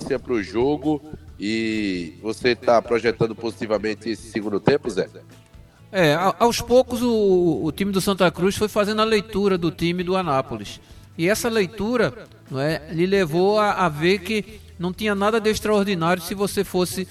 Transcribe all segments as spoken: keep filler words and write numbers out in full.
importância para o jogo e você está projetando positivamente esse segundo tempo, Zé? É, aos poucos o, o time do Santa Cruz foi fazendo a leitura do time do Anápolis. E essa leitura, não é, lhe levou a, a ver que não tinha nada de extraordinário se você fosse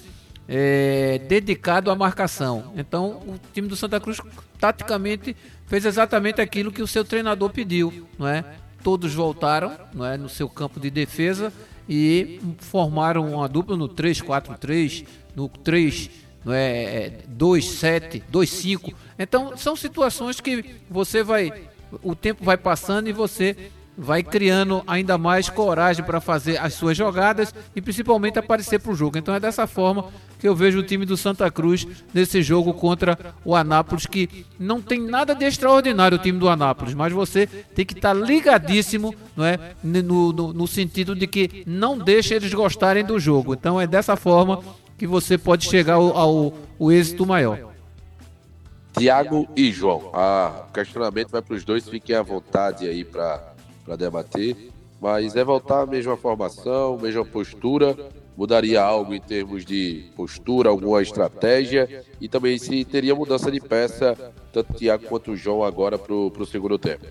é, dedicado à marcação. Então o time do Santa Cruz taticamente fez exatamente aquilo que o seu treinador pediu, não é? Todos voltaram, não é, no seu campo de defesa e formaram uma dupla no três quatro três, no três não é, dois sete, dois cinco. Então são situações que você vai, o tempo vai passando e você vai criando ainda mais coragem para fazer as suas jogadas e principalmente aparecer para o jogo. Então é dessa forma que eu vejo o time do Santa Cruz nesse jogo contra o Anápolis, que não tem nada de extraordinário o time do Anápolis, mas você tem que estar ligadíssimo, não é, no, no, no sentido de que não deixa eles gostarem do jogo. Então é dessa forma que você pode chegar ao, ao, ao êxito maior. Tiago e João, ah, o questionamento vai para os dois, fiquem à vontade aí para para debater, mas é voltar à mesma formação, mesma postura, mudaria algo em termos de postura, alguma estratégia, e também se teria mudança de peça, tanto o Tiago quanto o João agora para o segundo tempo.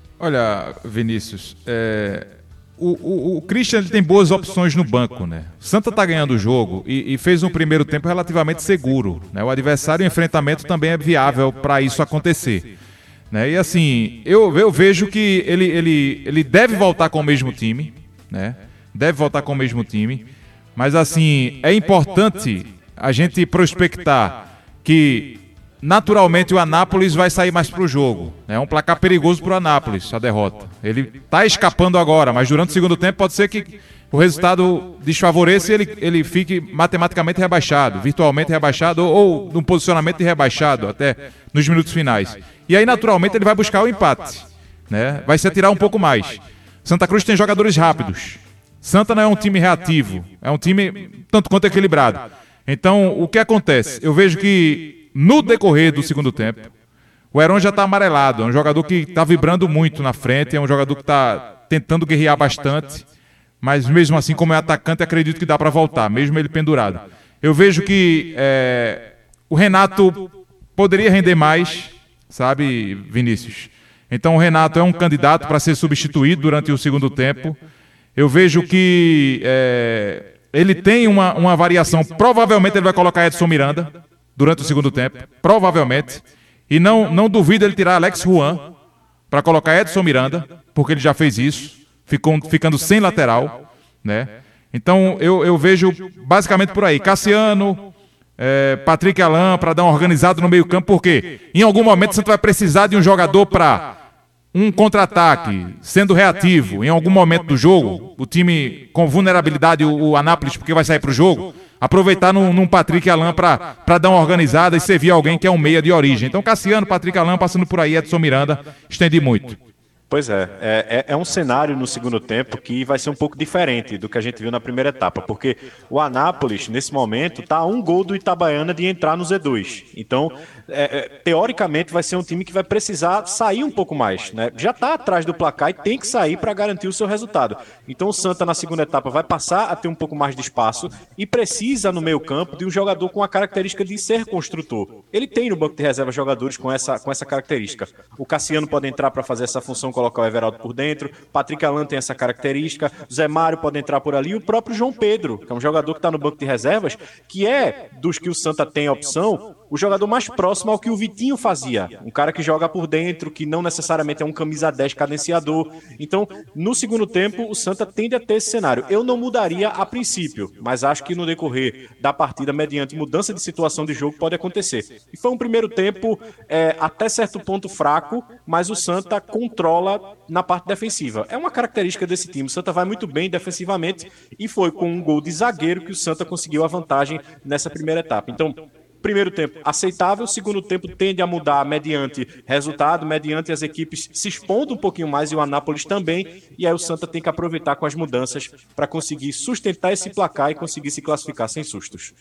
Olha, Vinícius, é, o, o, o Christian ele tem boas opções no banco, né? O Santa está ganhando o jogo e, e fez um primeiro tempo relativamente seguro, né? O adversário e o enfrentamento também é viável para isso acontecer. Né? E assim, eu, eu vejo que ele, ele, ele deve voltar com o mesmo time, né? Deve voltar com o mesmo time, mas assim, é importante a gente prospectar que naturalmente o Anápolis vai sair mais para o jogo. É um placar perigoso para o Anápolis, a derrota. Ele está escapando agora, mas durante o segundo tempo pode ser que o resultado desfavoreça e ele, ele fique matematicamente rebaixado, virtualmente rebaixado ou, ou num posicionamento de rebaixado até nos minutos finais. E aí, naturalmente, ele vai buscar o empate, né? Vai se atirar um pouco mais. Santa Cruz tem jogadores rápidos. Santa não é um time reativo, é um time tanto quanto equilibrado. Então, o que acontece? Eu vejo que no decorrer do segundo tempo, o Heron já está amarelado. É um jogador que está vibrando muito na frente, é um jogador que está tentando guerrear bastante, mas mesmo assim, como é atacante, acredito que dá para voltar, mesmo ele pendurado. Eu vejo que é, o Renato poderia render mais, sabe, Vinícius? Então o Renato é um candidato para ser substituído durante o segundo tempo. Eu vejo que é, ele tem uma, uma variação. Provavelmente ele vai colocar Edson Miranda durante o segundo tempo. Provavelmente. E não, não duvido ele tirar Alex Juan para colocar Edson Miranda, porque ele já fez isso, ficou, ficando sem lateral, né? Então eu, eu vejo basicamente por aí. Cassiano... É, Patrick Alain para dar um organizado no meio campo, porque em algum momento você vai precisar de um jogador para um contra-ataque, sendo reativo, em algum momento do jogo, o time com vulnerabilidade, o, o Anápolis, porque vai sair para o jogo, aproveitar num, num Patrick Alain para dar uma organizada e servir alguém que é um meia de origem. Então Cassiano, Patrick Alain, passando por aí, Edson Miranda, estendi muito. Pois é, é, é um cenário no segundo tempo que vai ser um pouco diferente do que a gente viu na primeira etapa, porque o Anápolis, nesse momento, está a um gol do Itabaiana de entrar no Z dois. Então, é, é, teoricamente, vai ser um time que vai precisar sair um pouco mais, né? Já está atrás do placar e tem que sair para garantir o seu resultado. Então, o Santa, na segunda etapa, vai passar a ter um pouco mais de espaço e precisa, no meio campo, de um jogador com a característica de ser construtor. Ele tem no banco de reserva jogadores com essa, com essa característica. O Cassiano pode entrar para fazer essa função, colocar o Everaldo por dentro, Patrick Alain tem essa característica, Zé Mário pode entrar por ali, e o próprio João Pedro, que é um jogador que está no banco de reservas, que é, dos que o Santa tem a opção, o jogador mais próximo ao que o Vitinho fazia, um cara que joga por dentro, que não necessariamente é um camisa dez cadenciador. Então, no segundo tempo, o Santa tende a ter esse cenário. Eu não mudaria a princípio, mas acho que no decorrer da partida, mediante mudança de situação de jogo, pode acontecer. E foi um primeiro tempo é, até certo ponto fraco, mas o Santa controla na parte defensiva. É uma característica desse time. O Santa vai muito bem defensivamente e foi com um gol de zagueiro que o Santa conseguiu a vantagem nessa primeira etapa. Então, primeiro tempo aceitável, segundo tempo tende a mudar mediante resultado, mediante as equipes se expondo um pouquinho mais e o Anápolis também, e aí o Santa tem que aproveitar com as mudanças para conseguir sustentar esse placar e conseguir se classificar sem sustos.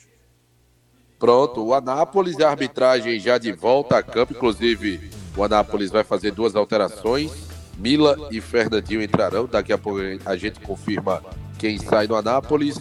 Pronto, o Anápolis e a arbitragem já de volta a campo, inclusive o Anápolis vai fazer duas alterações, Mila e Fernandinho entrarão, daqui a pouco a gente confirma quem sai do Anápolis.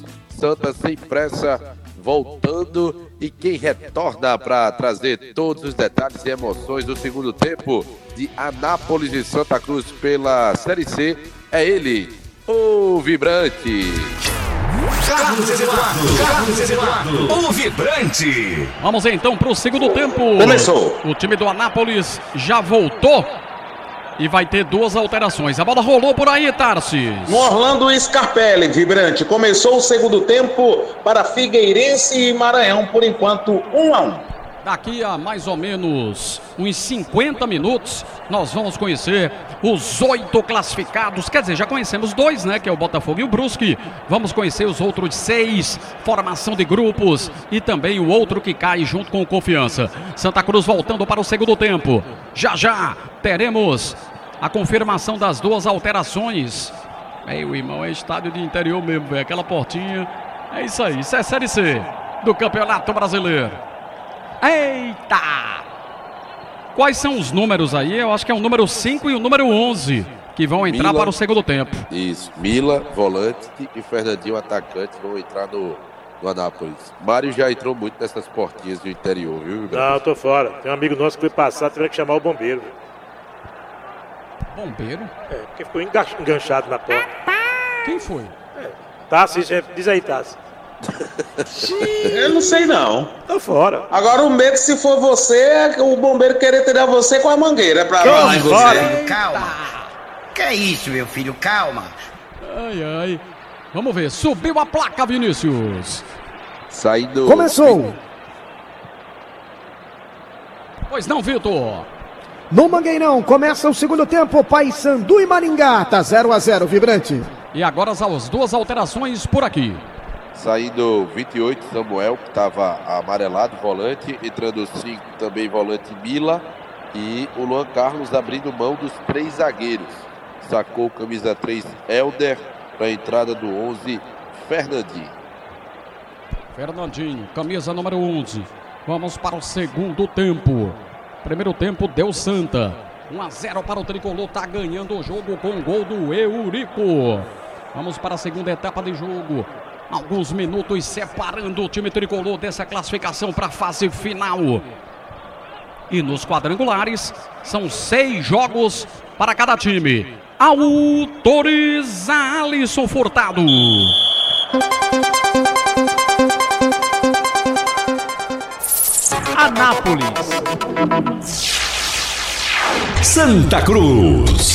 Santa sem pressa, voltando, e quem retorna para trazer todos os detalhes e emoções do segundo tempo de Anápolis e Santa Cruz pela Série C é ele, o Vibrante. Carlos Eduardo, Carlos Eduardo, o Vibrante. Vamos então para o segundo tempo. Começou. O time do Anápolis já voltou e vai ter duas alterações. A bola rolou por aí, Tarsis. No Orlando Scarpelli, Vibrante. Começou o segundo tempo para Figueirense e Maranhão, por enquanto um a um. Daqui a mais ou menos uns cinquenta minutos, nós vamos conhecer os oito classificados. Quer dizer, já conhecemos dois, né? Que é o Botafogo e o Brusque. Vamos conhecer os outros seis, formação de grupos, e também o outro que cai junto com o Confiança. Santa Cruz voltando para o segundo tempo. Já já teremos a confirmação das duas alterações. Meu irmão, é estádio de interior mesmo, velho. Aquela portinha. É isso aí, isso é Série C do Campeonato Brasileiro. Eita! Quais são os números aí? Eu acho que é o número cinco e o número onze que vão entrar Mila, para o segundo tempo. Isso, Mila, volante, e Fernandinho, atacante, vão entrar no, no Anápolis. Mário já entrou muito nessas portinhas do interior, viu? Não, eu tô fora. Tem um amigo nosso que foi passar, teve que chamar o bombeiro. Bombeiro? É, porque ficou enganchado na porta. Quem foi? É. Tassi, diz aí, Tassi. Eu não sei não. Tô fora. Agora o medo, se for você, é o bombeiro querer tirar você com a mangueira pra lá em você. Calma. Que é isso, meu filho? Calma. Ai, ai. Vamos ver. Subiu a placa, Vinícius. Saindo. Começou. Pois não, Vitor. No Mangueirão, começa o segundo tempo. Paysandu e Maringá. Tá zero a zero, Vibrante. E agora as duas alterações por aqui. Saindo vinte e oito, Samuel, que estava amarelado, volante. Entrando cinco, também volante Mila. E o Luan Carlos abrindo mão dos três zagueiros. Sacou camisa três, Helder, para a entrada do onze, Fernandinho. Fernandinho, camisa número onze. Vamos para o segundo tempo. Primeiro tempo deu Santa. um a zero para o Tricolor, tá ganhando o jogo com o gol do Eurico. Vamos para a segunda etapa de jogo. Alguns minutos separando o time Tricolor dessa classificação para a fase final. E nos quadrangulares, são seis jogos para cada time. Autoriza Alisson Furtado. Anápolis, Santa Cruz.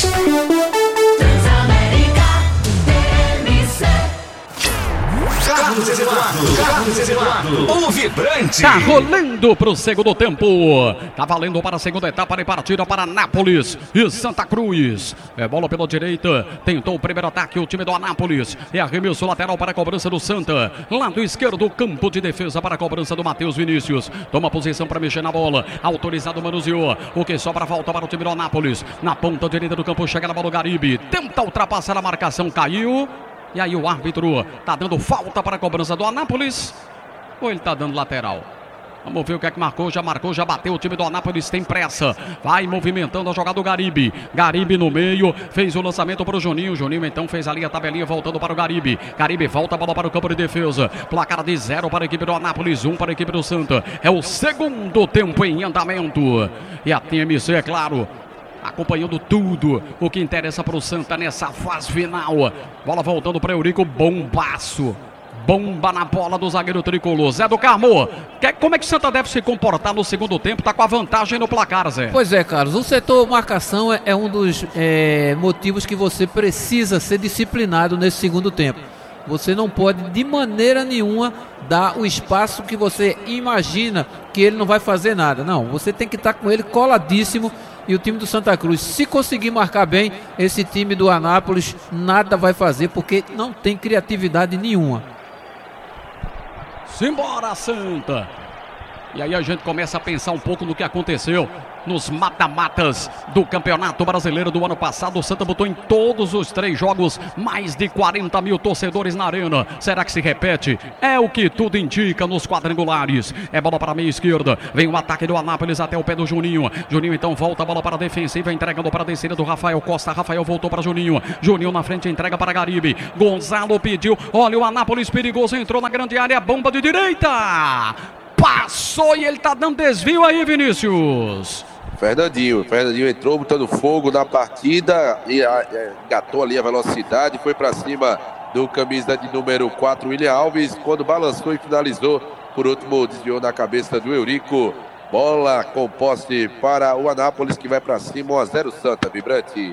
Carlos Eduardo, Carlos Eduardo, o Vibrante. Tá rolando pro segundo tempo. Tá valendo para a segunda etapa de partida para Anápolis e Santa Cruz. É bola pela direita. Tentou o primeiro ataque o time do Anápolis. É arremesso lateral para a cobrança do Santa. Lado esquerdo, campo de defesa para a cobrança do Matheus Vinícius. Toma posição para mexer na bola. Autorizado, manuseou. O que sobra volta para o time do Anápolis. Na ponta direita do campo, chega na bola o Garibe. Tenta ultrapassar a marcação, caiu. E aí o árbitro tá dando falta para a cobrança do Anápolis. Ou ele tá dando lateral? Vamos ver o que é que marcou. Já marcou, já bateu. O time do Anápolis tem pressa. Vai movimentando a jogada do Garibe. Garibe no meio. Fez o lançamento para o Juninho. Juninho então fez ali a tabelinha voltando para o Garibe. Garibe volta a bola para o campo de defesa. Placar de zero para a equipe do Anápolis. Um para a equipe do Santa. É o segundo tempo em andamento. E a T M C, é claro, acompanhando tudo o que interessa para o Santa nessa fase final. Bola voltando para Eurico, bombaço. Bomba na bola do zagueiro Tricolor. Zé do Carmo, que, como é que o Santa deve se comportar no segundo tempo? Tá com a vantagem no placar, Zé. Pois é, Carlos. O setor marcação é, é um dos é, motivos que você precisa ser disciplinado nesse segundo tempo. Você não pode de maneira nenhuma dar o espaço que você imagina que ele não vai fazer nada. Não, você tem que estar com ele coladíssimo. E o time do Santa Cruz, se conseguir marcar bem, esse time do Anápolis nada vai fazer, porque não tem criatividade nenhuma. Simbora, Santa! E aí a gente começa a pensar um pouco no que aconteceu nos mata-matas do Campeonato Brasileiro do ano passado. O Santa botou em todos os três jogos mais de quarenta mil torcedores na arena. Será que se repete? É o que tudo indica nos quadrangulares. É bola para a meia esquerda. Vem o ataque do Anápolis até o pé do Juninho. Juninho então volta a bola para a defensiva, entregando para a descida do Rafael Costa. Rafael voltou para Juninho. Juninho na frente, entrega para Garibe. Gonzalo pediu. Olha o Anápolis perigoso, entrou na grande área. Bomba de direita. Passou e ele tá dando desvio aí, Vinícius. Fernandinho, Fernandinho entrou botando fogo na partida e engatou ali a velocidade, foi para cima do camisa de número quatro, William Alves, quando balançou e finalizou, por último desviou na cabeça do Eurico. Bola com posse para o Anápolis, que vai para cima, um a zero Santa, Vibrante.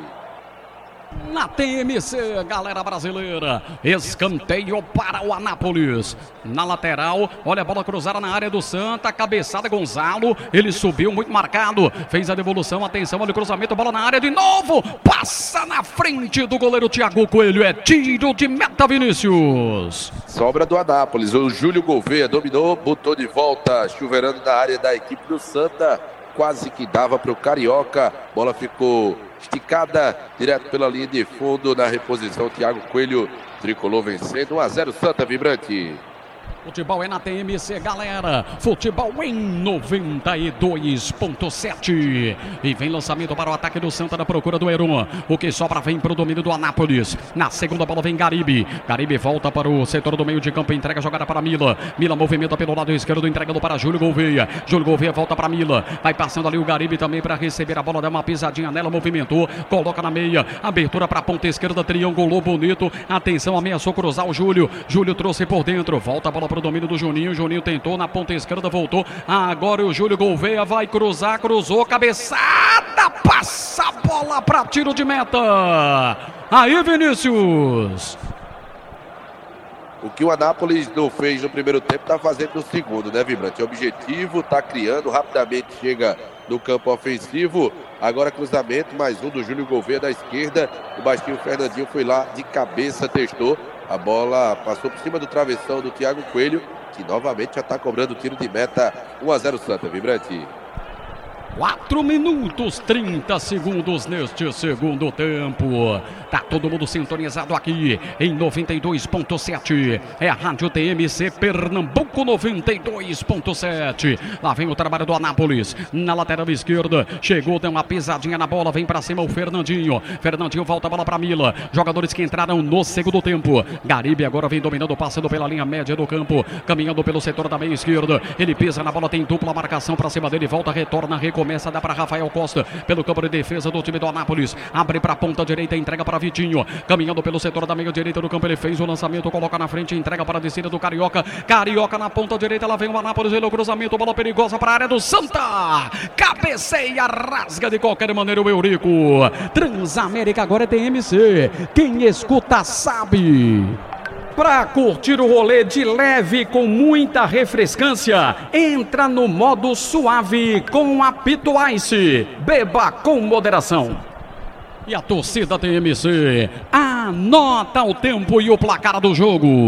Na T M C, galera brasileira, escanteio para o Anápolis, na lateral, olha a bola cruzada na área do Santa, cabeçada Gonzalo, ele subiu muito marcado, fez a devolução, atenção, olha o cruzamento, bola na área de novo, passa na frente do goleiro Thiago Coelho, é tiro de meta, Vinícius. Sobra do Anápolis, o Júlio Gouveia dominou, botou de volta, chuveirando na área da equipe do Santa, quase que dava para o Carioca, bola ficou esticada direto pela linha de fundo, na reposição Thiago Coelho, tricolor vencendo, um a zero Santa, Vibrante. Futebol é na T M C, galera. Futebol em noventa e dois ponto sete. E vem lançamento para o ataque do Santa na procura do Heron. O que sobra vem para o domínio do Anápolis. Na segunda bola vem Garibe. Garibe volta para o setor do meio de campo. Entrega a jogada para Mila. Mila movimenta pelo lado esquerdo, entregando para Júlio Gouveia. Júlio Gouveia volta para Mila. Vai passando ali o Garibe também para receber a bola. Dá uma pisadinha nela, movimentou. Coloca na meia. Abertura para a ponta esquerda. Triangulou bonito. Atenção, ameaçou cruzar o Júlio. Júlio trouxe por dentro. Volta a bola para o domínio do Juninho, Juninho tentou na ponta esquerda, voltou, agora o Júlio Gouveia vai cruzar, cruzou, cabeçada, passa a bola para tiro de meta, aí Vinícius. O que o Anápolis não fez no primeiro tempo, está fazendo no segundo, né, Vibrante? É objetivo, está criando, rapidamente chega no campo ofensivo, agora cruzamento, mais um do Júlio Gouveia da esquerda, o baixinho Fernandinho foi lá de cabeça, testou, a bola passou por cima do travessão do Thiago Coelho, que novamente já está cobrando tiro de meta, um a zero Santa, Vibrante. quatro minutos, trinta segundos neste segundo tempo. Tá todo mundo sintonizado aqui em noventa e dois ponto sete. É a Rádio T M C Pernambuco noventa e dois ponto sete. Lá vem o trabalho do Anápolis. Na lateral esquerda. Chegou, deu uma pisadinha na bola. Vem pra cima o Fernandinho. Fernandinho volta a bola pra Mila. Jogadores que entraram no segundo tempo. Garibe agora vem dominando, passando pela linha média do campo. Caminhando pelo setor da meia esquerda. Ele pisa na bola, tem dupla marcação pra cima dele. Volta, retorna, recomenda. Começa a dar para Rafael Costa, pelo campo de defesa do time do Anápolis. Abre para a ponta direita, entrega para Vitinho. Caminhando pelo setor da meia direita do campo, ele fez o lançamento, coloca na frente, entrega para a descida do Carioca. Carioca na ponta direita, lá vem o Anápolis, ele é o cruzamento, bola perigosa para a área do Santa. Cabeceia, rasga de qualquer maneira o Eurico. Transamérica agora é T M C. Quem escuta sabe. Para curtir o rolê de leve com muita refrescância, entra no modo suave com Apito Ice. Beba com moderação. E a torcida T M C anota o tempo e o placar do jogo.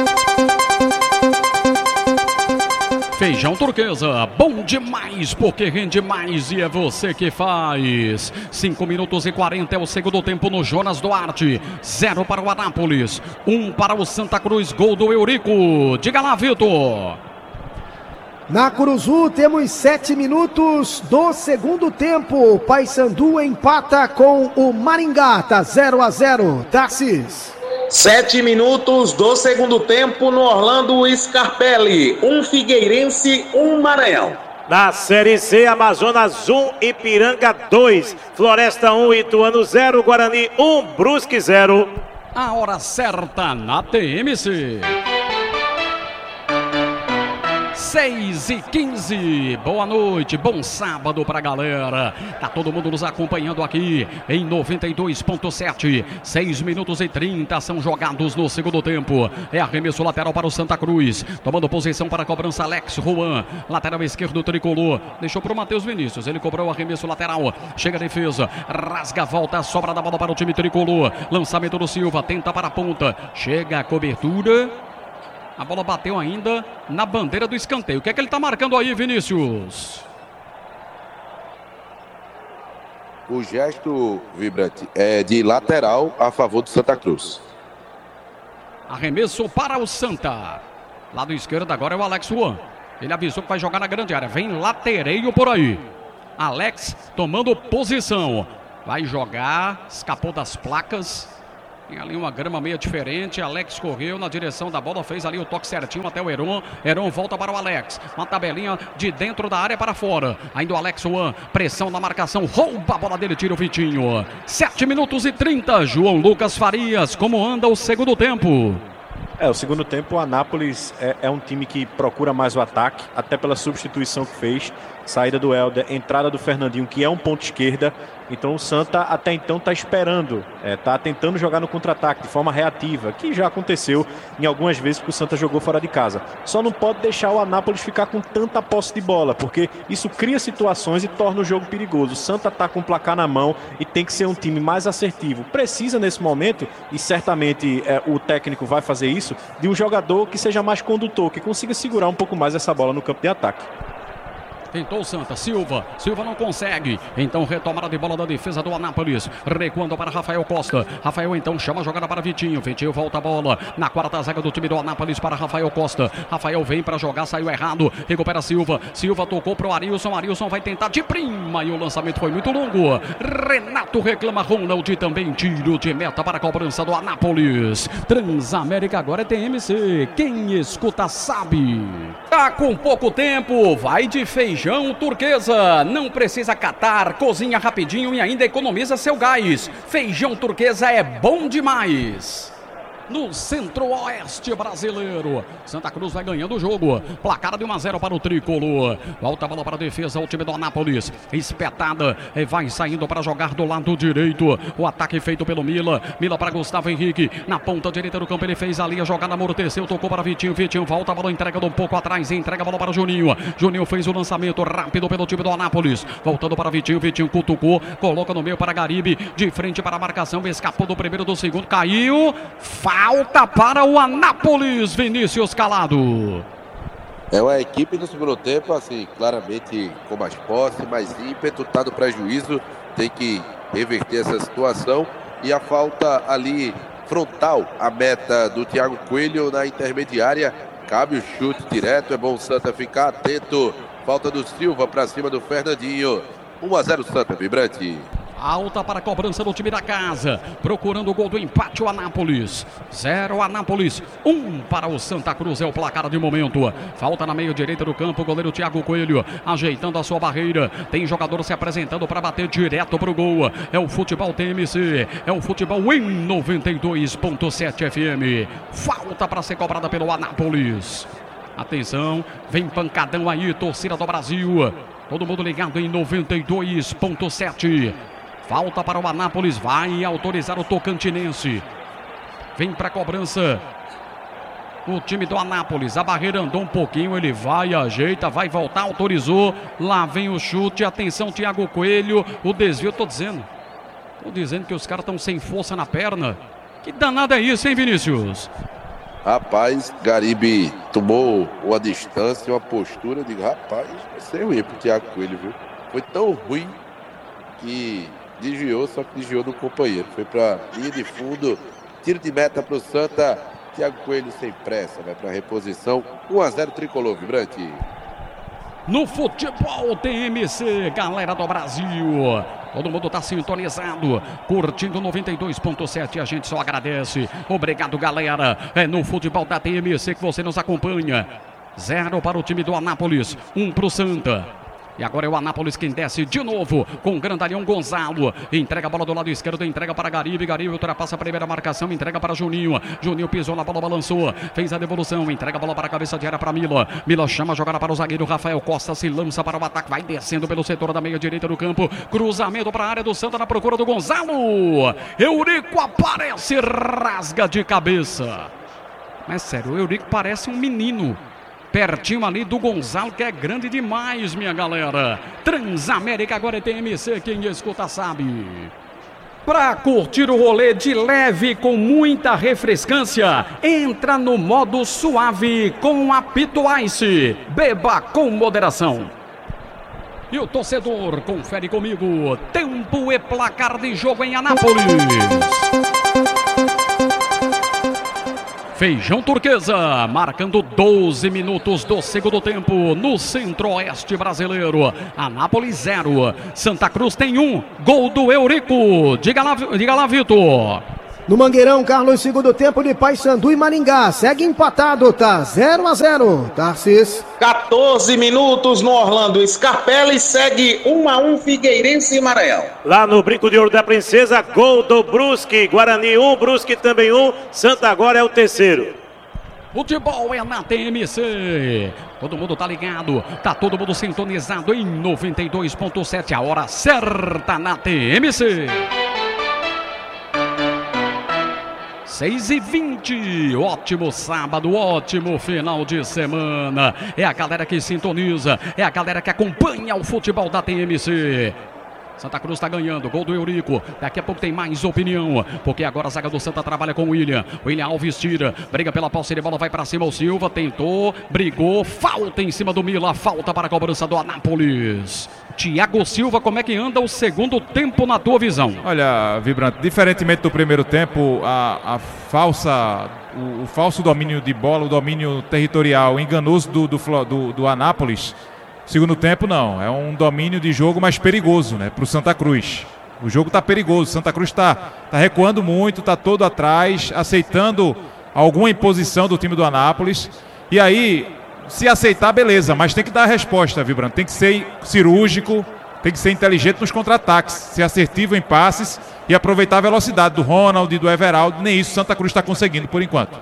Feijão turquesa, bom demais porque rende mais e é você que faz. cinco minutos e quarenta é o segundo tempo no Jonas Duarte. zero para o Anápolis, um para o Santa Cruz, gol do Eurico. Diga lá, Vitor. Na Curuzu temos sete minutos do segundo tempo. Paysandu empata com o Maringá, tá zero a zero. Tarcis. Sete minutos do segundo tempo no Orlando Scarpelli. Um Figueirense, um Maranhão. Na Série C, Amazonas um, Ipiranga dois, Floresta um, Ituano zero, Guarani um, Brusque zero. A hora certa na T M C. seis e quinze, boa noite, bom sábado pra galera. Tá todo mundo nos acompanhando aqui em noventa e dois ponto sete. seis minutos e trinta são jogados no segundo tempo. É arremesso lateral para o Santa Cruz. Tomando posição para a cobrança Alex Juan. Lateral esquerdo tricolor. Deixou pro Matheus Vinícius. Ele cobrou o arremesso lateral. Chega a defesa. Rasga, volta, sobra da bola para o time tricolor. Lançamento do Silva. Tenta para a ponta. Chega a cobertura. A bola bateu ainda na bandeira do escanteio. O que é que ele está marcando aí, Vinícius? O gesto, Vibrante, é de lateral a favor do Santa Cruz. Arremesso para o Santa. Lado esquerdo agora é o Alex Juan. Ele avisou que vai jogar na grande área. Vem latereio por aí. Alex tomando posição. Vai jogar. Escapou das placas. Tem ali uma grama meio diferente. Alex correu na direção da bola. Fez ali o toque certinho até o Heron. Heron volta para o Alex. Uma tabelinha de dentro da área para fora. Ainda o Alex Juan. Pressão na marcação. Rouba a bola dele. Tira o Vitinho. sete minutos e trinta. João Lucas Farias. Como anda o segundo tempo? É, o segundo tempo, o Anápolis é, é um time que procura mais o ataque, até pela substituição que fez. Saída do Helder, entrada do Fernandinho, que é um ponto esquerda. Então o Santa até então está esperando, está é, tentando jogar no contra-ataque de forma reativa, que já aconteceu em algumas vezes que o Santa jogou fora de casa. Só não pode deixar o Anápolis ficar com tanta posse de bola, porque isso cria situações e torna o jogo perigoso. O Santa está com o placar na mão e tem que ser um time mais assertivo. Precisa nesse momento, e certamente é, o técnico vai fazer isso, de um jogador que seja mais condutor, que consiga segurar um pouco mais essa bola no campo de ataque. Tentou o Santa, Silva, Silva não consegue, então retomada de bola da defesa do Anápolis, recuando para Rafael Costa, Rafael então chama a jogada para Vitinho, Vitinho volta a bola, na quarta zaga do time do Anápolis para Rafael Costa, Rafael vem para jogar, saiu errado, recupera Silva, Silva tocou para o Arilson, Arilson vai tentar de prima e o lançamento foi muito longo, Renato reclama, Ronald também tiro de meta para a cobrança do Anápolis, Transamérica agora é T M C, quem escuta sabe. Tá com pouco tempo, vai de feijão Turquesa, não precisa catar, cozinha rapidinho e ainda economiza seu gás. Feijão Turquesa é bom demais. No centro-oeste brasileiro, Santa Cruz vai ganhando o jogo, placar de um a zero para o Tricolor, volta a bola para a defesa, o time do Anápolis, espetada, vai saindo para jogar do lado direito, o ataque feito pelo Mila, Mila para Gustavo Henrique, na ponta direita do campo ele fez ali a jogada, amorteceu, tocou para Vitinho, Vitinho volta a bola, entrega um pouco atrás, entrega a bola para Juninho, Juninho fez o lançamento rápido pelo time do Anápolis, voltando para Vitinho, Vitinho cutucou, coloca no meio para Garibe, de frente para a marcação, escapou do primeiro, do segundo, caiu, falta para o Anápolis, Vinícius Calado. É uma equipe no segundo tempo, assim, claramente com mais posse, mais ímpeto, tá no prejuízo, tem que reverter essa situação. E a falta ali frontal, a meta do Thiago Coelho na intermediária, cabe o chute direto, é bom o Santa ficar atento. Falta do Silva para cima do Fernandinho, um a zero Santa, Vibrante. Alta para a cobrança do time da casa, procurando o gol do empate o Anápolis, zero Anápolis, um para o Santa Cruz, é o placar de momento, falta na meia direita do campo, o goleiro Thiago Coelho, ajeitando a sua barreira, tem jogador se apresentando para bater direto para o gol, é o futebol T M C, é o futebol em noventa e dois ponto sete F M, falta para ser cobrada pelo Anápolis, atenção, vem pancadão aí, torcida do Brasil, todo mundo ligado em noventa e dois ponto sete. Falta para o Anápolis, vai autorizar o Tocantinense. Vem para a cobrança o time do Anápolis. A barreira andou um pouquinho, ele vai, ajeita, vai voltar, autorizou. Lá vem o chute, atenção Thiago Coelho, o desvio, tô dizendo. Tô dizendo que os caras estão sem força na perna. Que danado é isso, hein, Vinícius? Rapaz, Garibe tomou uma distância, uma postura. Eu digo, rapaz, vai ser ruim pro Thiago Coelho, viu? Foi tão ruim que desviou, só que desviou do companheiro. Foi pra linha de fundo, tiro de meta pro Santa. Thiago Coelho sem pressa, vai pra reposição. um a zero Tricolor, Vibrante. No futebol T M C, galera do Brasil. Todo mundo tá sintonizado, curtindo noventa e dois ponto sete, a gente só agradece. Obrigado, galera. É no futebol da T M C que você nos acompanha. Zero para o time do Anápolis, um pro Santa. E agora é o Anápolis quem desce de novo com o grandalhão Gonzalo. Entrega a bola do lado esquerdo, entrega para Garibe. Garibe ultrapassa a primeira marcação, entrega para Juninho. Juninho pisou na bola, balançou, fez a devolução. Entrega a bola para a cabeça de área para Mila. Mila chama a jogada para o zagueiro Rafael Costa. Se lança para o ataque, vai descendo pelo setor da meia direita do campo. Cruzamento para a área do Santa na procura do Gonzalo. Eurico aparece, rasga de cabeça. Mas sério, o Eurico parece um menino. Pertinho ali do Gonzalo, que é grande demais, minha galera. Transamérica agora é T M C, quem escuta sabe. Pra curtir o rolê de leve com muita refrescância, entra no modo suave com apito Ice. Beba com moderação. E o torcedor confere comigo. Tempo e placar de jogo em Anápolis. Feijão Turquesa, marcando doze minutos do segundo tempo no Centro-Oeste brasileiro. Anápolis zero, Santa Cruz tem um, gol do Eurico. Diga lá, diga lá, Vitor. No Mangueirão, Carlos, segundo tempo de Paysandu e Maringá. Segue empatado, tá zero a zero. Tarcísio. quatorze minutos no Orlando Scarpelli, segue um a um Figueirense e Maranhão. Lá no Brinco de Ouro da Princesa, gol do Brusque. Guarani um, Brusque também um. Santa agora é o terceiro. Futebol é na T M C. Todo mundo tá ligado, tá todo mundo sintonizado em noventa e dois ponto sete. A hora certa na T M C. seis e vinte, ótimo sábado, ótimo final de semana. É a galera que sintoniza, é a galera que acompanha o futebol da T M C. Santa Cruz está ganhando, gol do Eurico. Daqui a pouco tem mais opinião, porque agora a zaga do Santa trabalha com o William. William Alves tira, briga pela posse de bola, vai para cima o Silva, tentou, brigou, falta em cima do Mila, falta para a cobrança do Anápolis. Thiago Silva, como é que anda o segundo tempo na tua visão? Olha, Vibrante, diferentemente do primeiro tempo, a, a falsa, o, o falso domínio de bola, o domínio territorial enganoso do, do, do, do Anápolis, segundo tempo não, é um domínio de jogo mais perigoso, né, para o Santa Cruz. O jogo está perigoso, Santa Cruz está tá recuando muito, está todo atrás, aceitando alguma imposição do time do Anápolis, e aí, se aceitar, beleza, mas tem que dar a resposta, Vibrante, tem que ser cirúrgico, tem que ser inteligente nos contra-ataques, ser assertivo em passes e aproveitar a velocidade do Ronald e do Everaldo, nem isso Santa Cruz está conseguindo por enquanto.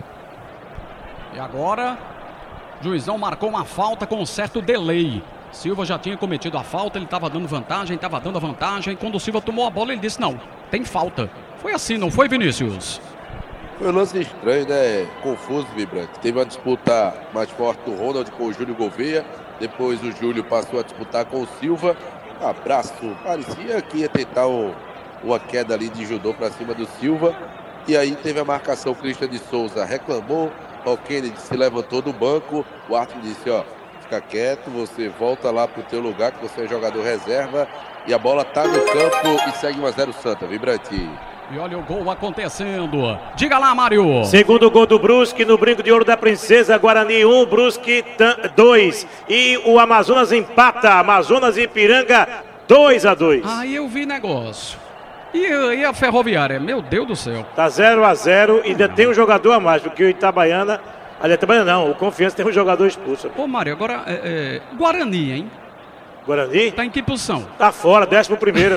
E agora, o juizão marcou uma falta com um certo delay. Silva já tinha cometido a falta, ele estava dando vantagem, estava dando a vantagem. Quando o Silva tomou a bola, ele disse, não, tem falta. Foi assim, não foi, Vinícius? Foi um lance estranho, né? Confuso, Vibrante. Teve uma disputa mais forte do Ronald com o Júlio Gouveia. Depois o Júlio passou a disputar com o Silva. Abraço, parecia que ia tentar o, uma queda ali de judô para cima do Silva. E aí teve a marcação, o Christian de Souza reclamou. O Kennedy se levantou do banco. O árbitro disse, ó, fica quieto, você volta lá pro teu lugar, que você é jogador reserva. E a bola tá no campo e segue um a zero Santa, Vibrante. E olha o gol acontecendo. Diga lá, Mário. Segundo gol do Brusque no Brinco de Ouro da Princesa. Guarani um, Brusque dois. E o Amazonas empata. Amazonas e Ipiranga dois a dois. Aí eu vi negócio. E, e a Ferroviária? Meu Deus do céu. Tá zero a zero e ainda tem um jogador a mais, porque o Itabaiana... Aliás, Itabaiana não, o Confiança tem um jogador expulso. Ô, Mário, agora é, é, Guarani, hein? Guarani? Tá em que posição? Tá fora, décimo primeiro.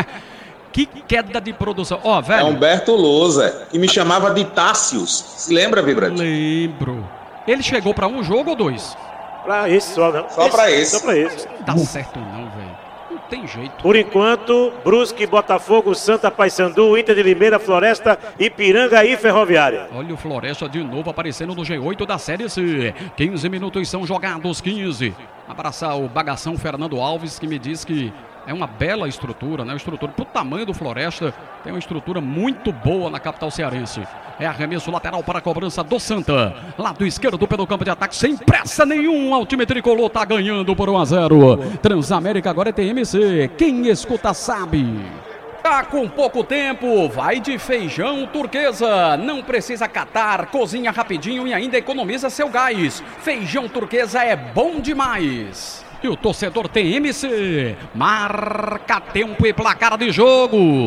Que queda de produção. Ó, oh, velho. É Humberto Lousa, que me chamava de Tássios. Se lembra, Vibrante? Lembro. Ele chegou pra um jogo ou dois? Pra esse só, não. Só esse, pra esse. Só pra esse. Não dá certo não, velho. Não tem jeito. Por enquanto, Brusque, Botafogo, Santa, Paysandu, Inter de Limeira, Floresta, Ipiranga e Ferroviária. Olha o Floresta de novo aparecendo no G oito da Série C. quinze minutos são jogados, quinze. Abraçar o bagação Fernando Alves, que me diz que é uma bela estrutura, né? Uma estrutura pro tamanho do Floresta, tem uma estrutura muito boa na capital cearense. É arremesso lateral para a cobrança do Santa. Lado esquerdo pelo campo de ataque, sem pressa nenhuma. O time tricolor tá ganhando por um a zero. Transamérica agora é T M C. Quem escuta sabe. Tá com pouco tempo, vai de Feijão Turquesa. Não precisa catar, cozinha rapidinho e ainda economiza seu gás. Feijão Turquesa é bom demais. E o torcedor T M C marca tempo e placar de jogo.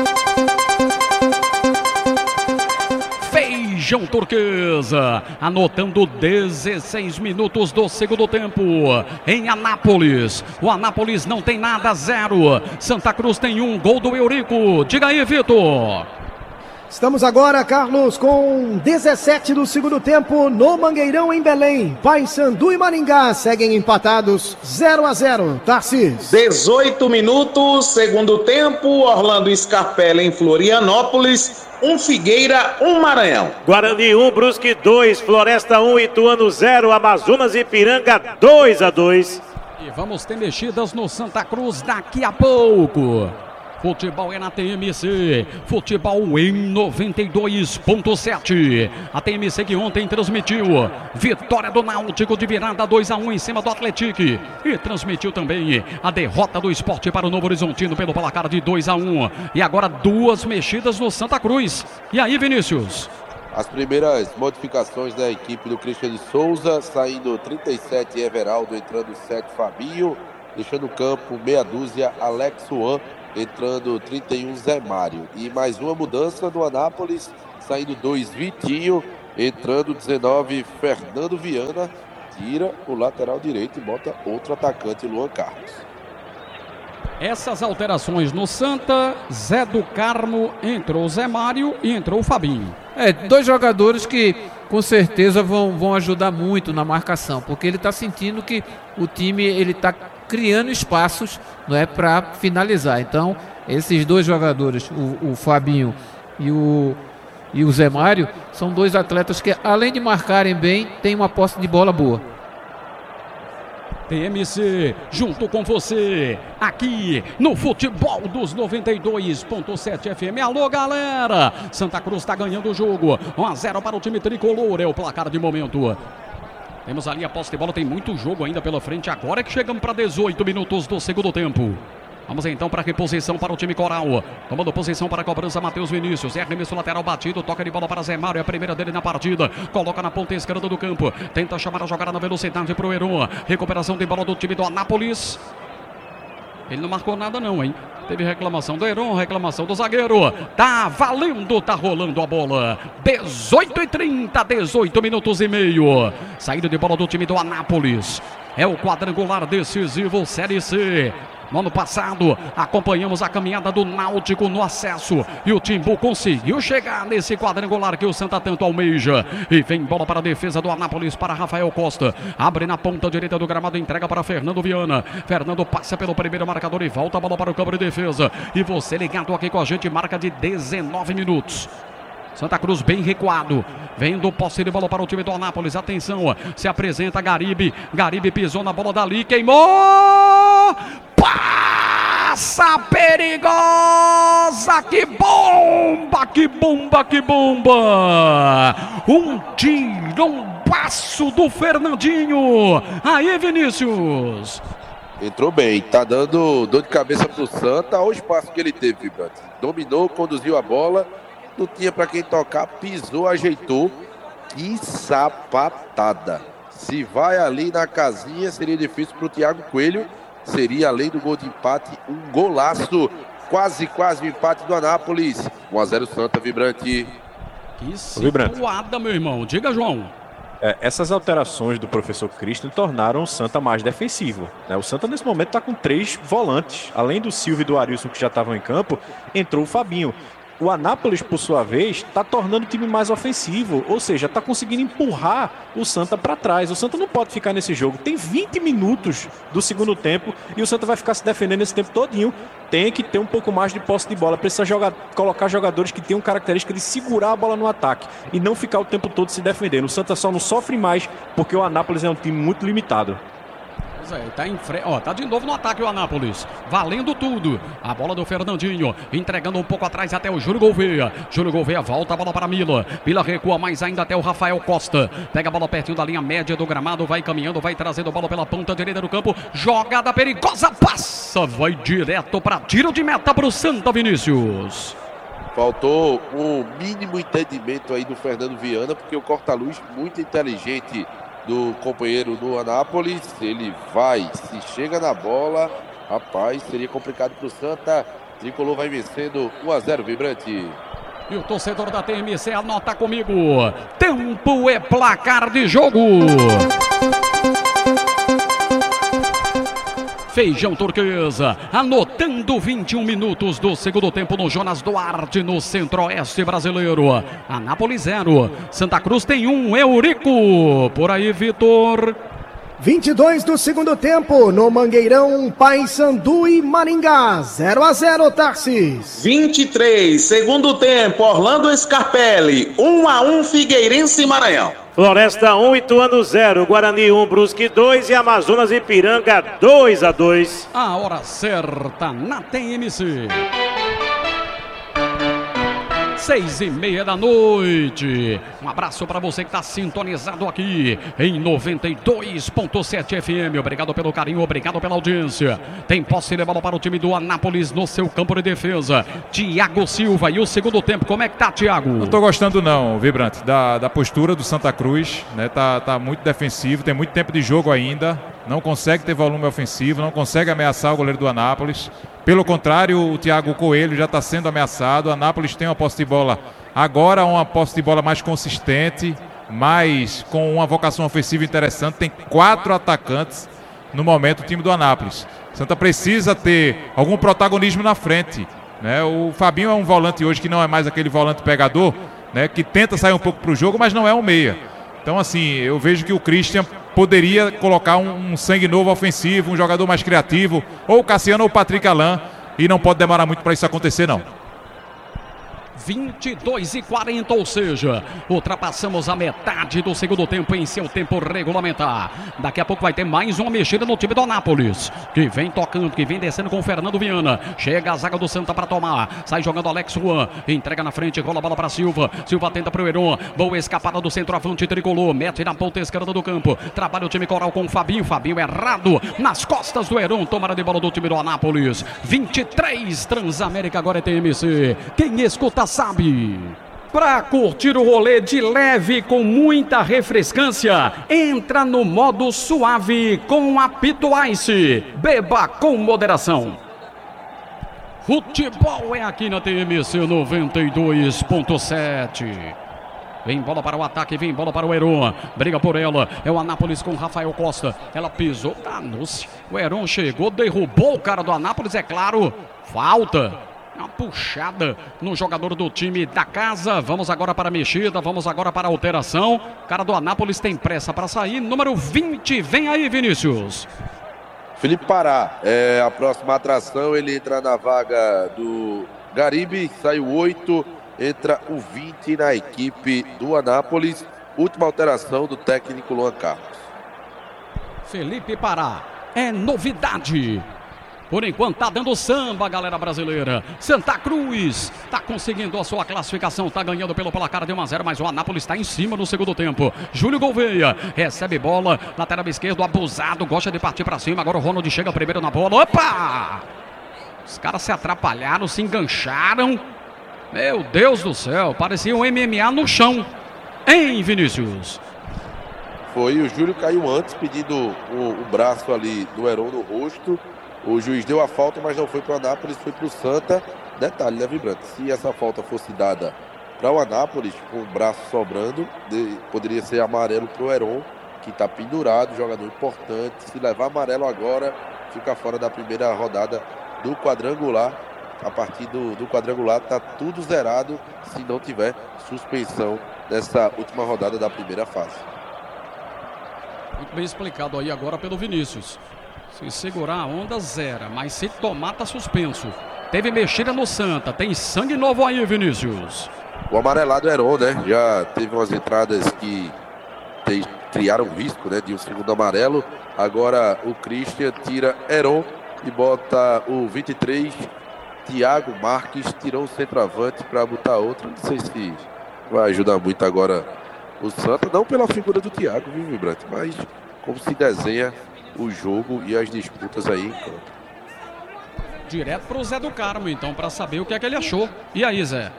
Feijão Turquesa, anotando dezesseis minutos do segundo tempo em Anápolis. O Anápolis não tem nada, zero. Santa Cruz tem um, gol do Eurico. Diga aí, Vitor. Estamos agora, Carlos, com dezessete do segundo tempo no Mangueirão, em Belém. Paysandu e Maringá seguem empatados zero a zero. Tarcísio. dezoito minutos, segundo tempo, Orlando Scarpelli em Florianópolis. Um Figueira, um Maranhão. Guarani um, Brusque dois, Floresta um, Ituano zero, Amazonas e Ipiranga dois a dois. E vamos ter mexidas no Santa Cruz daqui a pouco. Futebol é na T M C, futebol em noventa e dois ponto sete. A T M C que ontem transmitiu vitória do Náutico de virada dois a um em cima do Atlético e transmitiu também a derrota do Sport para o Novo Horizontino pelo placar de dois a um. E agora duas mexidas no Santa Cruz. E aí, Vinícius? As primeiras modificações da equipe do Christian de Souza, saindo trinta e sete Everaldo, entrando sete Fabinho, deixando o campo meia dúzia Alex Juan, entrando trinta e um Zé Mário. E mais uma mudança no Anápolis, saindo dois Vitinho, entrando dezenove Fernando Viana, tira o lateral direito e bota outro atacante, Luan Carlos. Essas alterações no Santa, Zé do Carmo, entrou o Zé Mário e entrou o Fabinho. É, dois jogadores que com certeza vão, vão ajudar muito na marcação, porque ele está sentindo que o time ele está criando espaços, não é, para finalizar. Então, esses dois jogadores, o, o Fabinho e o, e o Zé Mário, são dois atletas que, além de marcarem bem, têm uma posse de bola boa. T M C, junto com você, aqui no Futebol dos noventa e dois ponto sete F M. Alô, galera! Santa Cruz está ganhando o jogo. um a zero para o time tricolor, é o placar de momento. Temos ali a posse de bola, tem muito jogo ainda pela frente. Agora é que chegamos para dezoito minutos do segundo tempo. Vamos então para a reposição para o time coral. Tomando posição para a cobrança, Matheus Vinícius. É arremesso lateral batido, toca de bola para Zé Mário. É a primeira dele na partida. Coloca na ponta esquerda do campo. Tenta chamar a jogada na velocidade para o Heron. Recuperação de bola do time do Anápolis. Ele não marcou nada não, hein? Teve reclamação do Heron, reclamação do zagueiro. Tá valendo, tá rolando a bola. dezoito e trinta, dezoito minutos e meio. Saída de bola do time do Anápolis. É o quadrangular decisivo Série C. No ano passado, acompanhamos a caminhada do Náutico no acesso. E o Timbu conseguiu chegar nesse quadrangular que o Santa tanto almeja. E vem bola para a defesa do Anápolis para Rafael Costa. Abre na ponta direita do gramado, entrega para Fernando Viana. Fernando passa pelo primeiro marcador e volta a bola para o campo de defesa. E você ligado aqui com a gente, marca de dezenove minutos. Santa Cruz bem recuado. Vem do posse de bola para o time do Anápolis. Atenção, se apresenta Garibe. Garibe pisou na bola dali, queimou! Passa perigosa! Que bomba, que bomba, que bomba! Um tirombaço do Fernandinho. Aí, Vinícius. Entrou bem, tá dando dor de cabeça pro Santa. Olha o espaço que ele teve, Vibrante. Dominou, conduziu a bola. Não tinha para quem tocar, pisou, ajeitou. Que sapatada. Se vai ali na casinha, seria difícil para o Thiago Coelho. Seria, além do gol de empate, um golaço. Quase, quase o empate do Anápolis. um a zero Santa, Vibrante. Que situada, meu irmão. Diga, João. É, essas alterações do professor Christian tornaram o Santa mais defensivo, né? O Santa nesse momento está com três volantes. Além do Silvio e do Arilson que já estavam em campo, entrou o Fabinho. O Anápolis, por sua vez, está tornando o time mais ofensivo, ou seja, está conseguindo empurrar o Santa para trás. O Santa não pode ficar nesse jogo. Tem vinte minutos do segundo tempo e o Santa vai ficar se defendendo esse tempo todinho. Tem que ter um pouco mais de posse de bola. Precisa jogar, colocar jogadores que tenham característica de segurar a bola no ataque e não ficar o tempo todo se defendendo. O Santa só não sofre mais porque o Anápolis é um time muito limitado. É, tá, em fre... Ó, tá de novo no ataque o Anápolis, valendo tudo. A bola do Fernandinho, entregando um pouco atrás até o Júlio Gouveia. Júlio Gouveia volta a bola para Mila. Mila recua mais ainda até o Rafael Costa. Pega a bola pertinho da linha média do gramado, vai caminhando, vai trazendo a bola pela ponta direita do campo. Jogada perigosa, passa, vai direto para tiro de meta para o Santa, Vinícius. Faltou um mínimo entendimento aí do Fernando Viana, porque o corta-luz muito inteligente do companheiro do Anápolis, ele vai, se chega na bola, rapaz, seria complicado para o Santa. Tricolor vai vencendo um a zero, Vibrante. E o torcedor da T M C anota comigo, tempo é placar de jogo. Feijão Turquesa, anotando vinte e um minutos do segundo tempo no Jonas Duarte, no Centro-Oeste brasileiro. Anápolis zero, Santa Cruz tem um, Eurico. Por aí, Vitor. vinte e dois do segundo tempo, no Mangueirão, Paysandu e Maringá, zero a zero, Tarsis. vinte e três, segundo tempo, Orlando Scarpelli, um a um, Figueirense e Maranhão. Floresta um, Ituano zero, Guarani um, Brusque dois e Amazonas e Ipiranga dois a dois. A hora certa na T M C. Seis e meia da noite. Um abraço para você que está sintonizado aqui em noventa e dois ponto sete F M. Obrigado pelo carinho, obrigado pela audiência. Tem posse de bola para o time do Anápolis no seu campo de defesa. Thiago Silva. E o segundo tempo, como é que tá, Thiago? Não tô gostando não, Vibrante, da, da postura do Santa Cruz, né? Tá, tá muito defensivo, tem muito tempo de jogo ainda. Não consegue ter volume ofensivo, não consegue ameaçar o goleiro do Anápolis. Pelo contrário, o Thiago Coelho já está sendo ameaçado. O Anápolis tem uma posse de bola agora, uma posse de bola mais consistente, mais com uma vocação ofensiva interessante. Tem quatro atacantes no momento, o time do Anápolis. Santa precisa ter algum protagonismo na frente, né? O Fabinho é um volante hoje que não é mais aquele volante pegador, né? Que tenta sair um pouco para o jogo, mas não é um meia. Então, assim, eu vejo que o Christian poderia colocar um, um sangue novo ofensivo, um jogador mais criativo, ou o Cassiano ou o Patrick Alain, e não pode demorar muito para isso acontecer, não. vinte e dois e quarenta, ou seja, ultrapassamos a metade do segundo tempo em seu tempo regulamentar. Daqui a pouco vai ter mais uma mexida no time do Anápolis, que vem tocando, que vem descendo com o Fernando Viana. Chega a zaga do Santa para tomar, sai jogando Alex Juan, entrega na frente, rola a bola para Silva. Silva tenta para o Heron, boa escapada do centroavante tricolor, mete na ponta esquerda do campo, trabalha o time coral com o Fabinho. Fabinho errado nas costas do Heron, tomara de bola do time do Anápolis. vinte e três, Transamérica, agora é T M C. Quem escuta sabe. Pra curtir o rolê de leve com muita refrescância, entra no modo suave com Apito Ice. Beba com moderação. Futebol é aqui na T M C noventa e dois ponto sete. Vem bola para o ataque, vem bola para o Heron. Briga por ela, é o Anápolis com Rafael Costa. Ela pisou, danou-se. O Heron chegou, derrubou o cara do Anápolis, é claro. Falta. Uma puxada no jogador do time da casa. Vamos agora para a mexida, vamos agora para a alteração. O cara do Anápolis tem pressa para sair. Número vinte, vem aí, Vinícius. Felipe Pará, é a próxima atração. Ele entra na vaga do Garibe, sai o oito, entra o vinte na equipe do Anápolis. Última alteração do técnico Luan Carlos. Felipe Pará, é novidade. Por enquanto tá dando samba, galera brasileira. Santa Cruz tá conseguindo a sua classificação, tá ganhando pelo placar de um a zero, mas o Anápolis tá em cima no segundo tempo. Júlio Gouveia recebe bola, lateral esquerdo, abusado, gosta de partir pra cima. Agora o Ronald chega primeiro na bola. Opa! Os caras se atrapalharam, se engancharam. Meu Deus do céu, parecia um M M A no chão. Hein, Vinícius? Foi, o Júlio caiu antes, pedindo o, o braço ali do Heron no rosto. O juiz deu a falta, mas não foi para o Anápolis, foi para o Santa. Detalhe, né, Vibrante? Se essa falta fosse dada para o Anápolis, com o braço sobrando, de, poderia ser amarelo para o Heron, que está pendurado, jogador importante. Se levar amarelo agora, fica fora da primeira rodada do quadrangular. A partir do, do quadrangular, está tudo zerado se não tiver suspensão nessa última rodada da primeira fase. Muito bem explicado aí agora pelo Vinícius. Se segurar a onda, zera. Mas se tomar, tá suspenso. Teve mexida no Santa. Tem sangue novo aí, Vinícius. O amarelado Heron, né? Já teve umas entradas que te, criaram risco, né? De um segundo amarelo. Agora o Christian tira Heron e bota o vinte e três, Thiago Marques. Tirou o centroavante para botar outro. Não sei se vai ajudar muito agora o Santa. Não pela figura do Thiago, viu, Vibrante? Mas como se desenha o jogo e as disputas aí em campo. Direto pro Zé do Carmo, então, para saber o que é que ele achou. E aí, Zé?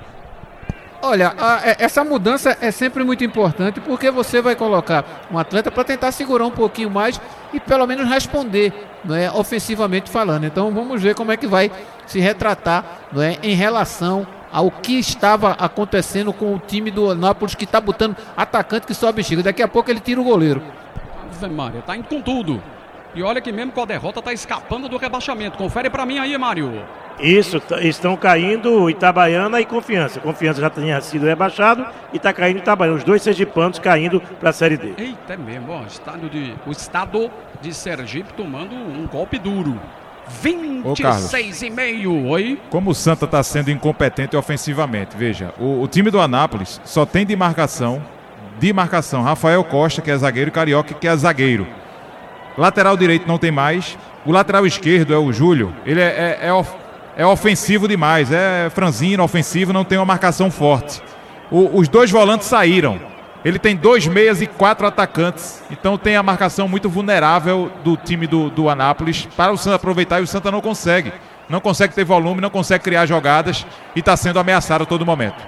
Olha, a, essa mudança é sempre muito importante, porque você vai colocar um atleta para tentar segurar um pouquinho mais e pelo menos responder, não é, ofensivamente falando. Então vamos ver como é que vai se retratar, não é, em relação ao que estava acontecendo com o time do Anápolis, que está botando atacante que sobe bexiga. Daqui a pouco ele tira o goleiro. Mário, tá indo com tudo. E olha que mesmo com a derrota tá escapando do rebaixamento. Confere pra mim aí, Mário. Isso, estão caindo Itabaiana e Confiança. Confiança já tinha sido rebaixado e tá caindo Itabaiana. Os dois sergipanos caindo pra Série D. Eita, é mesmo, ó, estado de, o estado de Sergipe tomando um golpe duro. vinte e seis e meio, oi? Como o Santa tá sendo incompetente ofensivamente, veja, o, o time do Anápolis só tem de marcação de marcação. Rafael Costa, que é zagueiro, e Carioca, que é zagueiro. Lateral direito não tem mais. O lateral esquerdo é o Júlio. Ele é, é, é, of, é ofensivo demais, é franzino, ofensivo, não tem uma marcação forte. O, os dois volantes saíram. Ele tem dois meias e quatro atacantes. Então tem a marcação muito vulnerável do time do, do Anápolis para o Santa aproveitar, e o Santa não consegue. Não consegue ter volume, não consegue criar jogadas e está sendo ameaçado a todo momento.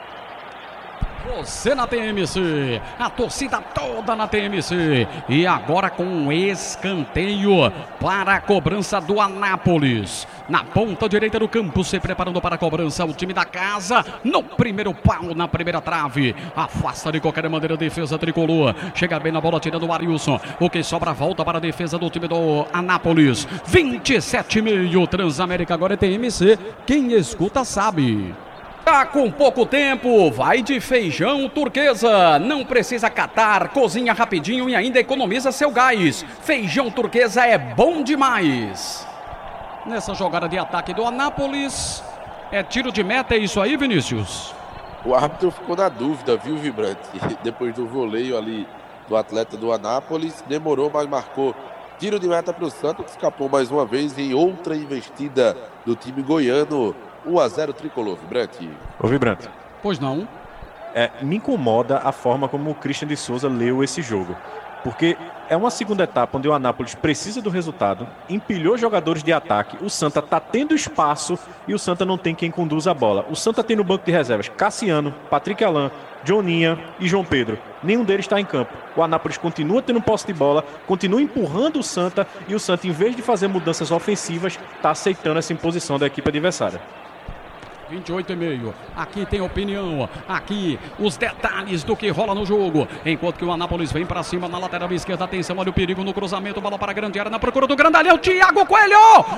Você na T M C, a torcida toda na T M C. E agora com um escanteio para a cobrança do Anápolis. Na ponta direita do campo, se preparando para a cobrança, o time da casa. No primeiro pau, na primeira trave. Afasta de qualquer maneira a defesa tricolor. Chega bem na bola, tirando o Arilson. O que sobra, volta para a defesa do time do Anápolis. vinte e sete e meio, Transamérica agora é T M C. Quem escuta sabe. Tá com pouco tempo, vai de Feijão Turquesa. Não precisa catar, cozinha rapidinho e ainda economiza seu gás. Feijão Turquesa é bom demais. Nessa jogada de ataque do Anápolis, é tiro de meta, é isso aí, Vinícius? O árbitro ficou na dúvida, viu, Vibrante? Depois do voleio ali do atleta do Anápolis, demorou, mas marcou tiro de meta para o Santos, que escapou mais uma vez em outra investida do time goiano. um a zero tricolor, Vibrante. Ô, Vibrante. Pois não. É, me incomoda a forma como o Christian de Souza leu esse jogo. Porque é uma segunda etapa onde o Anápolis precisa do resultado, empilhou jogadores de ataque, o Santa tá tendo espaço e o Santa não tem quem conduza a bola. O Santa tem no banco de reservas Cassiano, Patrick Alain, Joninha e João Pedro. Nenhum deles está em campo. O Anápolis continua tendo posse de bola, continua empurrando o Santa e o Santa, em vez de fazer mudanças ofensivas, está aceitando essa imposição da equipe adversária. vinte e oito e meio, aqui tem opinião, aqui os detalhes do que rola no jogo, enquanto que o Anápolis vem para cima na lateral esquerda, atenção, olha o perigo no cruzamento, bola para a grande área, na procura do grandalhão, Thiago Coelho,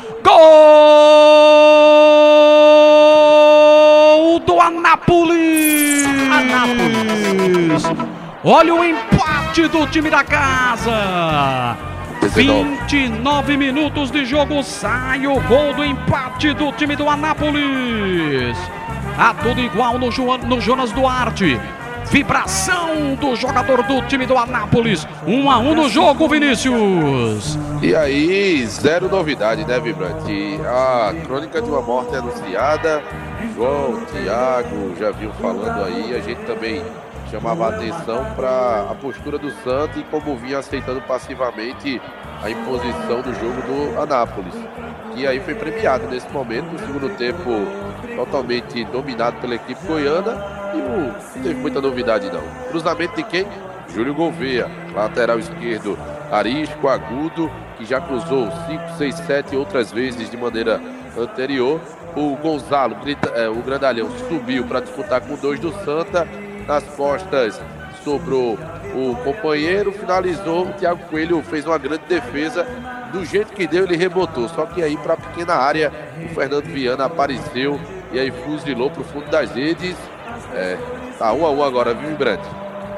gol do Anápolis, Anápolis, olha o empate do time da casa. vinte e nove minutos de jogo, sai o gol do empate do time do Anápolis. Tá tudo igual no, jo no Jonas Duarte. Vibração do jogador do time do Anápolis. Um a um no jogo, Vinícius. E aí, zero novidade, né, Vibrante? A crônica de uma morte anunciada. João, Thiago, já vinham falando aí. A gente também chamava a atenção para a postura do Santa e como vinha aceitando passivamente a imposição do jogo do Anápolis, que aí foi premiado nesse momento, no segundo tempo totalmente dominado pela equipe goiana e não teve muita novidade não. Cruzamento de quem? Júlio Gouveia, lateral esquerdo, arisco, agudo, que já cruzou cinco, seis, sete outras vezes de maneira anterior. O Gonzalo, o grandalhão, subiu para disputar com dois do Santa. Nas costas sobrou o companheiro, finalizou, o Thiago Coelho fez uma grande defesa, do jeito que deu ele rebotou, só que aí para a pequena área o Fernando Viana apareceu e aí fuzilou para o fundo das redes. É, tá um a um agora, viu, Vibrante?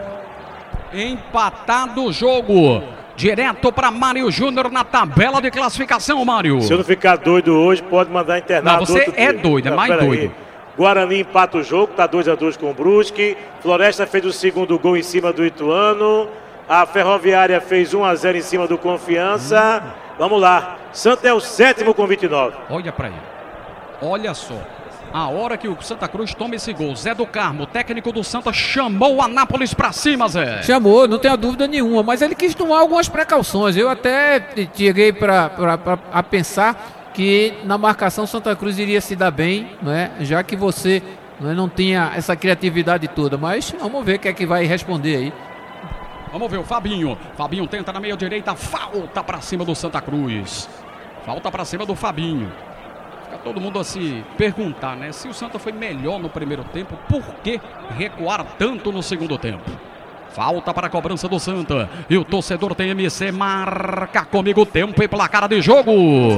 Empatado o jogo, direto para Mário Júnior na tabela de classificação, Mário. Se eu não ficar doido hoje, pode mandar internado. Não, você é doido, é mais doido. Aí. Guarani empata o jogo, está dois a dois com o Brusque. Floresta fez o segundo gol em cima do Ituano. A Ferroviária fez um a zero em cima do Confiança. Vamos lá. Santa é o sétimo com vinte e nove. Olha para ele. Olha só. A hora que o Santa Cruz toma esse gol. Zé do Carmo, técnico do Santa, chamou o Anápolis para cima, Zé. Chamou, não tenho dúvida nenhuma. Mas ele quis tomar algumas precauções. Eu até cheguei para a pensar que na marcação Santa Cruz iria se dar bem, não é? Já que você não, é, não tinha essa criatividade toda, mas vamos ver o que é que vai responder aí. Vamos ver o Fabinho, Fabinho tenta na meia direita, falta para cima do Santa Cruz, falta para cima do Fabinho. Fica todo mundo a se perguntar, né? Se o Santa foi melhor no primeiro tempo, por que recuar tanto no segundo tempo? Falta para a cobrança do Santa, e o torcedor T M C marca comigo tempo e placar de jogo.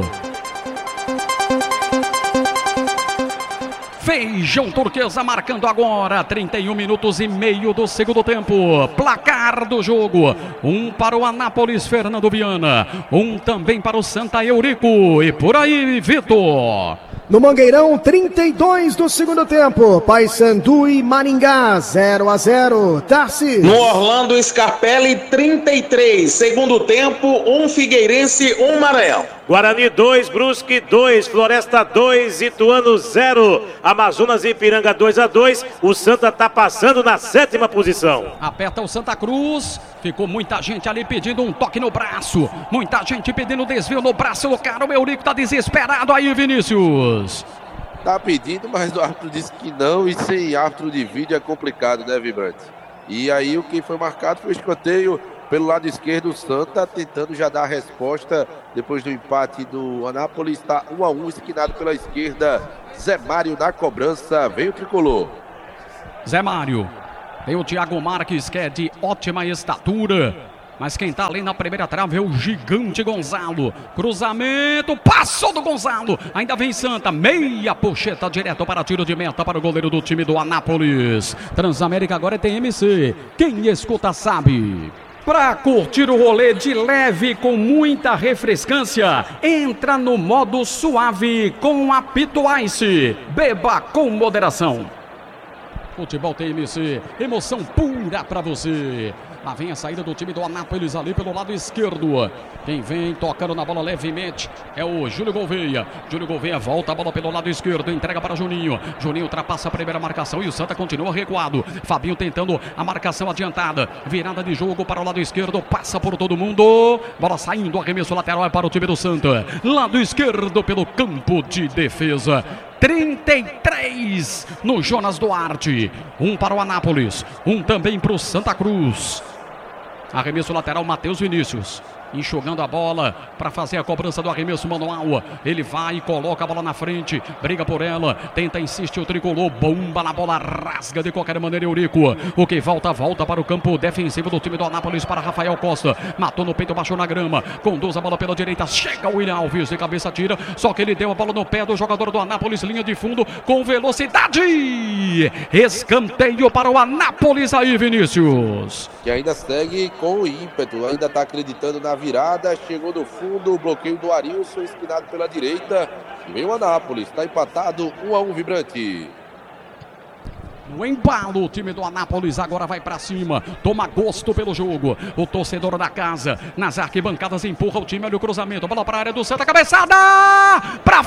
Feijão Turquesa marcando agora, trinta e um minutos e meio do segundo tempo. Placar do jogo, um para o Anápolis, Fernando Viana, um também para o Santa Eurico. E por aí, Vitor. No Mangueirão, trinta e dois do segundo tempo. Paysandu e Maringá, zero a zero. Tarcísio. No Orlando Scarpelli, trinta e três. Segundo tempo, um Figueirense, um Maranhão. Guarani dois, Brusque dois, Floresta dois, Ituano zero. Amazonas e Ipiranga dois a dois. O Santa tá passando na sétima posição. Aperta o Santa Cruz. Ficou muita gente ali pedindo um toque no braço. Muita gente pedindo desvio no braço. O cara, o Eurico tá desesperado aí, Vinícius. Tá pedindo, mas o árbitro disse que não, e sem árbitro de vídeo é complicado, né, Vibrante? E aí o que foi marcado foi o escanteio pelo lado esquerdo. O Santa tentando já dar a resposta depois do empate do Anápolis. Está um a um, esquinado pela esquerda. Zé Mário na cobrança, vem o tricolor. Zé Mário, tem o Thiago Marques, que é de ótima estatura. Mas quem tá ali na primeira trave é o gigante Gonzalo. Cruzamento, passou do Gonzalo. Ainda vem Santa, meia pocheta direto para tiro de meta para o goleiro do time do Anápolis. Transamérica agora é T M C. Quem escuta sabe. Para curtir o rolê de leve com muita refrescância, entra no modo suave com a Pito Ice. Beba com moderação. Futebol T M C, emoção pura para você. Lá vem a saída do time do Anápolis ali pelo lado esquerdo. Quem vem tocando na bola levemente é o Júlio Gouveia. Júlio Gouveia volta a bola pelo lado esquerdo, entrega para Juninho. Juninho ultrapassa a primeira marcação e o Santa continua recuado. Fabinho tentando a marcação adiantada. Virada de jogo para o lado esquerdo, passa por todo mundo. Bola saindo, arremesso lateral é para o time do Santa. Lado esquerdo pelo campo de defesa. trinta e três no Jonas Duarte. Um para o Anápolis, um também para o Santa Cruz. Arremesso lateral, Matheus Vinícius. Enxugando a bola para fazer a cobrança do arremesso manual. Ele vai e coloca a bola na frente. Briga por ela. Tenta, insiste o tricolor. Bomba na bola. Rasga de qualquer maneira Eurico. O que volta, volta para o campo defensivo do time do Anápolis para Rafael Costa. Matou no peito, baixou na grama. Conduz a bola pela direita. Chega o William Alves. De cabeça tira. Só que ele deu a bola no pé do jogador do Anápolis. Linha de fundo com velocidade. Escanteio para o Anápolis aí, Vinícius. Que ainda segue com ímpeto. Ainda está acreditando na virada, chegou no fundo, o bloqueio do Arilson, esquinado pela direita, e vem o Anápolis, está empatado, um a um, Vibrante. No embalo, o time do Anápolis agora vai pra cima, toma gosto pelo jogo, o torcedor da casa, nas arquibancadas empurra o time, olha o cruzamento, bola pra área do Santa, cabeçada, pra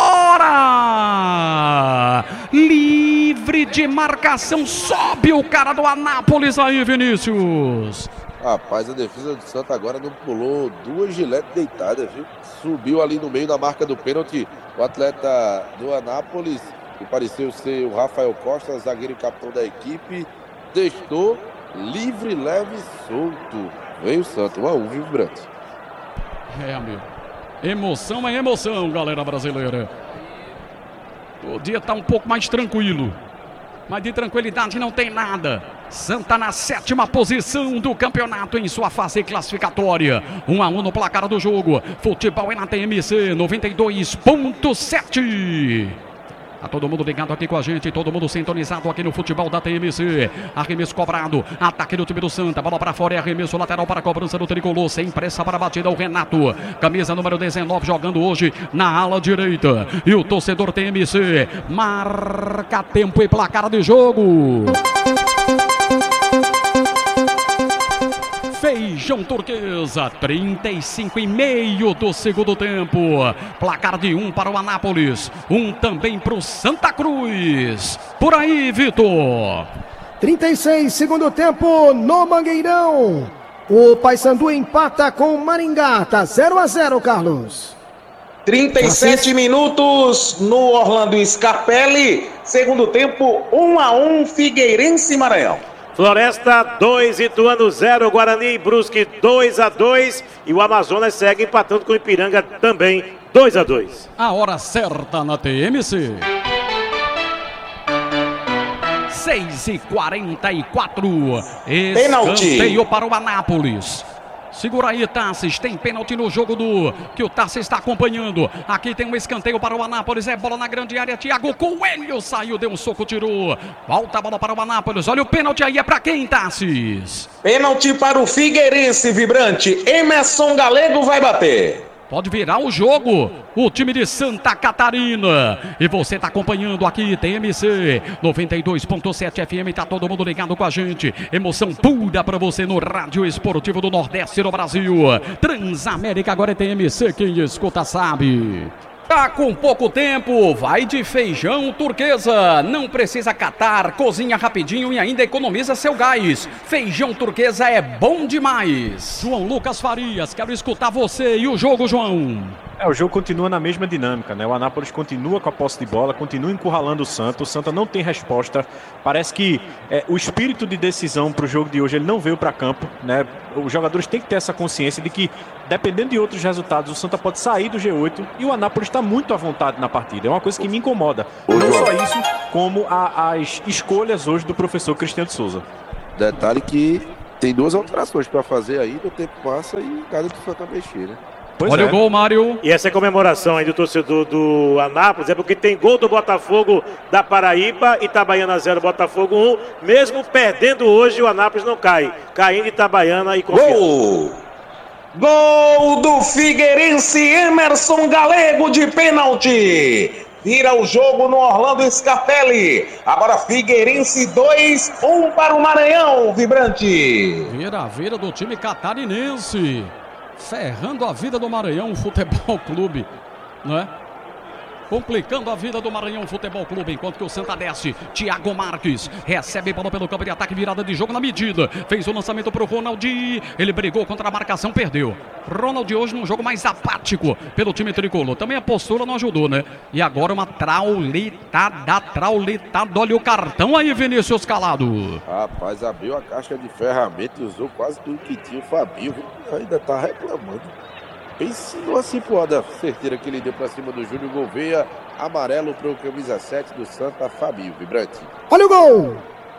fora, livre de marcação, sobe o cara do Anápolis aí, Vinícius. Rapaz, a defesa do Santa agora não pulou duas giletes deitadas, viu? Subiu ali no meio da marca do pênalti o atleta do Anápolis, que pareceu ser o Rafael Costa, zagueiro e capitão da equipe, testou, livre, leve e solto. Vem o Santa, um a um, viu, Vibrante? É, amigo. Emoção é emoção, galera brasileira. O dia tá um pouco mais tranquilo, mas de tranquilidade não tem nada. Santa na sétima posição do campeonato em sua fase classificatória. um a um no placar do jogo. Futebol é na T M C noventa e dois ponto sete. Tá todo mundo ligado aqui com a gente, todo mundo sintonizado aqui no futebol da T M C. Arremesso cobrado, ataque do time do Santa, bola para fora e arremesso lateral para a cobrança do tricolor, sem pressa para a batida o Renato, camisa número dezenove, jogando hoje na ala direita. E o torcedor T M C marca tempo e placar de jogo. Feijão Turquesa, trinta e cinco e meio do segundo tempo. Placar de um para o Anápolis, um também para o Santa Cruz. Por aí, Vitor. trinta e seis, segundo tempo no Mangueirão. O Paysandu empata com o Maringá, tá zero a zero, Carlos. trinta e sete minutos no Orlando Scarpelli. Segundo tempo, um a um, Figueirense e Maranhão. Floresta dois, Ituano zero, Guarani e Brusque dois a dois. E o Amazonas segue empatando com o Ipiranga também dois a dois. A hora certa na T M C. seis e quarenta e quatro. Escanteio para o Anápolis. Segura aí, Tassis, tem pênalti no jogo do que o Tassis está acompanhando. Aqui tem um escanteio para o Anápolis, é bola na grande área, Thiago Coelho saiu, deu um soco, tirou. Volta a bola para o Anápolis, olha o pênalti aí, é para quem, Tassis? Pênalti para o Figueirense, Vibrante. Emerson Galego vai bater. Pode virar o jogo, o time de Santa Catarina. E você está acompanhando aqui, T M C noventa e dois ponto sete F M. Tá todo mundo ligado com a gente. Emoção pura para você no Rádio Esportivo do Nordeste do Brasil. Transamérica agora é T M C, quem escuta sabe. Tá com pouco tempo, vai de feijão turquesa. Não precisa catar, cozinha rapidinho e ainda economiza seu gás. Feijão turquesa é bom demais. João Lucas Farias, quero escutar você e o jogo, João. É, o jogo continua na mesma dinâmica, né? O Anápolis continua com a posse de bola, continua encurralando o Santa. O Santa não tem resposta. Parece que é, o espírito de decisão para o jogo de hoje ele não veio para campo, né? Os jogadores têm que ter essa consciência de que, dependendo de outros resultados, o Santa pode sair do G oito e o Anápolis está muito à vontade na partida. É uma coisa que me incomoda. Não só isso, como a, as escolhas hoje do professor Cristiano de Souza. Detalhe que tem duas alterações para fazer aí no tempo passa e cada do Santa mexer, né? Pois Olha é. o gol, Mário. E essa comemoração aí do torcedor do Anápolis é porque tem gol do Botafogo da Paraíba, Itabaiana zero, Botafogo um. Mesmo perdendo hoje, o Anápolis não cai. Caindo Itabaiana e Confiança. Gol! Gol do Figueirense, Emerson Galego de pênalti. Vira o jogo no Orlando Scarpelli. Agora Figueirense dois, um para o Maranhão, Vibrante. Vira a vira do time catarinense. Ferrando a vida do Maranhão Futebol Clube, né? Complicando a vida do Maranhão Futebol Clube, enquanto que o Santa desce. Thiago Marques recebe bola pelo campo de ataque, virada de jogo na medida. Fez o lançamento para o Ronaldi. Ele brigou contra a marcação, perdeu. Ronaldi hoje num jogo mais apático pelo time tricolor. Também a postura não ajudou, né? E agora uma traulitada, traulitada. Olha o cartão aí, Vinícius Calado. Rapaz, abriu a caixa de ferramenta e usou quase tudo que tinha o Fabinho. Ainda tá reclamando. Pense numa cipuada certeira que ele deu pra cima do Júnior Gouveia. Amarelo pro camisa sete do Santa, Fabinho, Vibrante. Olha o gol!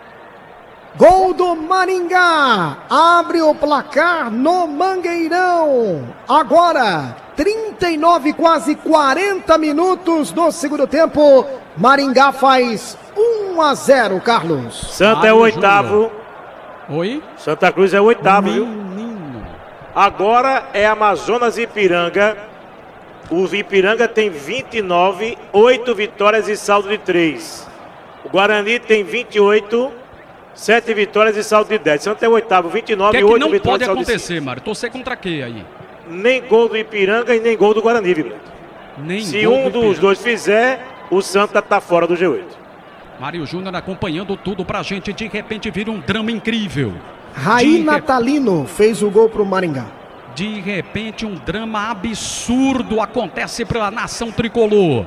Gol do Maringá! Abre o placar no Mangueirão. Agora, trinta e nove, quase quarenta minutos do segundo tempo. Maringá faz um a zero, Carlos. Santa é o oitavo. Oi? Santa Cruz é o oitavo, viu? Menino. Agora é Amazonas e Ipiranga. O Ipiranga tem vinte e nove, oito vitórias e saldo de três. O Guarani tem vinte e oito, sete vitórias e saldo de dez. Santa é o oitavo, vinte e nove, que oito não vitórias pode e saldo acontecer, de Mário? Torcer contra quê aí? Nem gol do Ipiranga e nem gol do Guarani, viu? Nem Se gol um do dos Ipiranga. dois fizer, o Santa tá fora do G oito. Mário Júnior acompanhando tudo pra gente. De repente vira um drama incrível. Raí De Natalino fez o gol pro Maringá. De repente um drama absurdo acontece para a nação tricolor.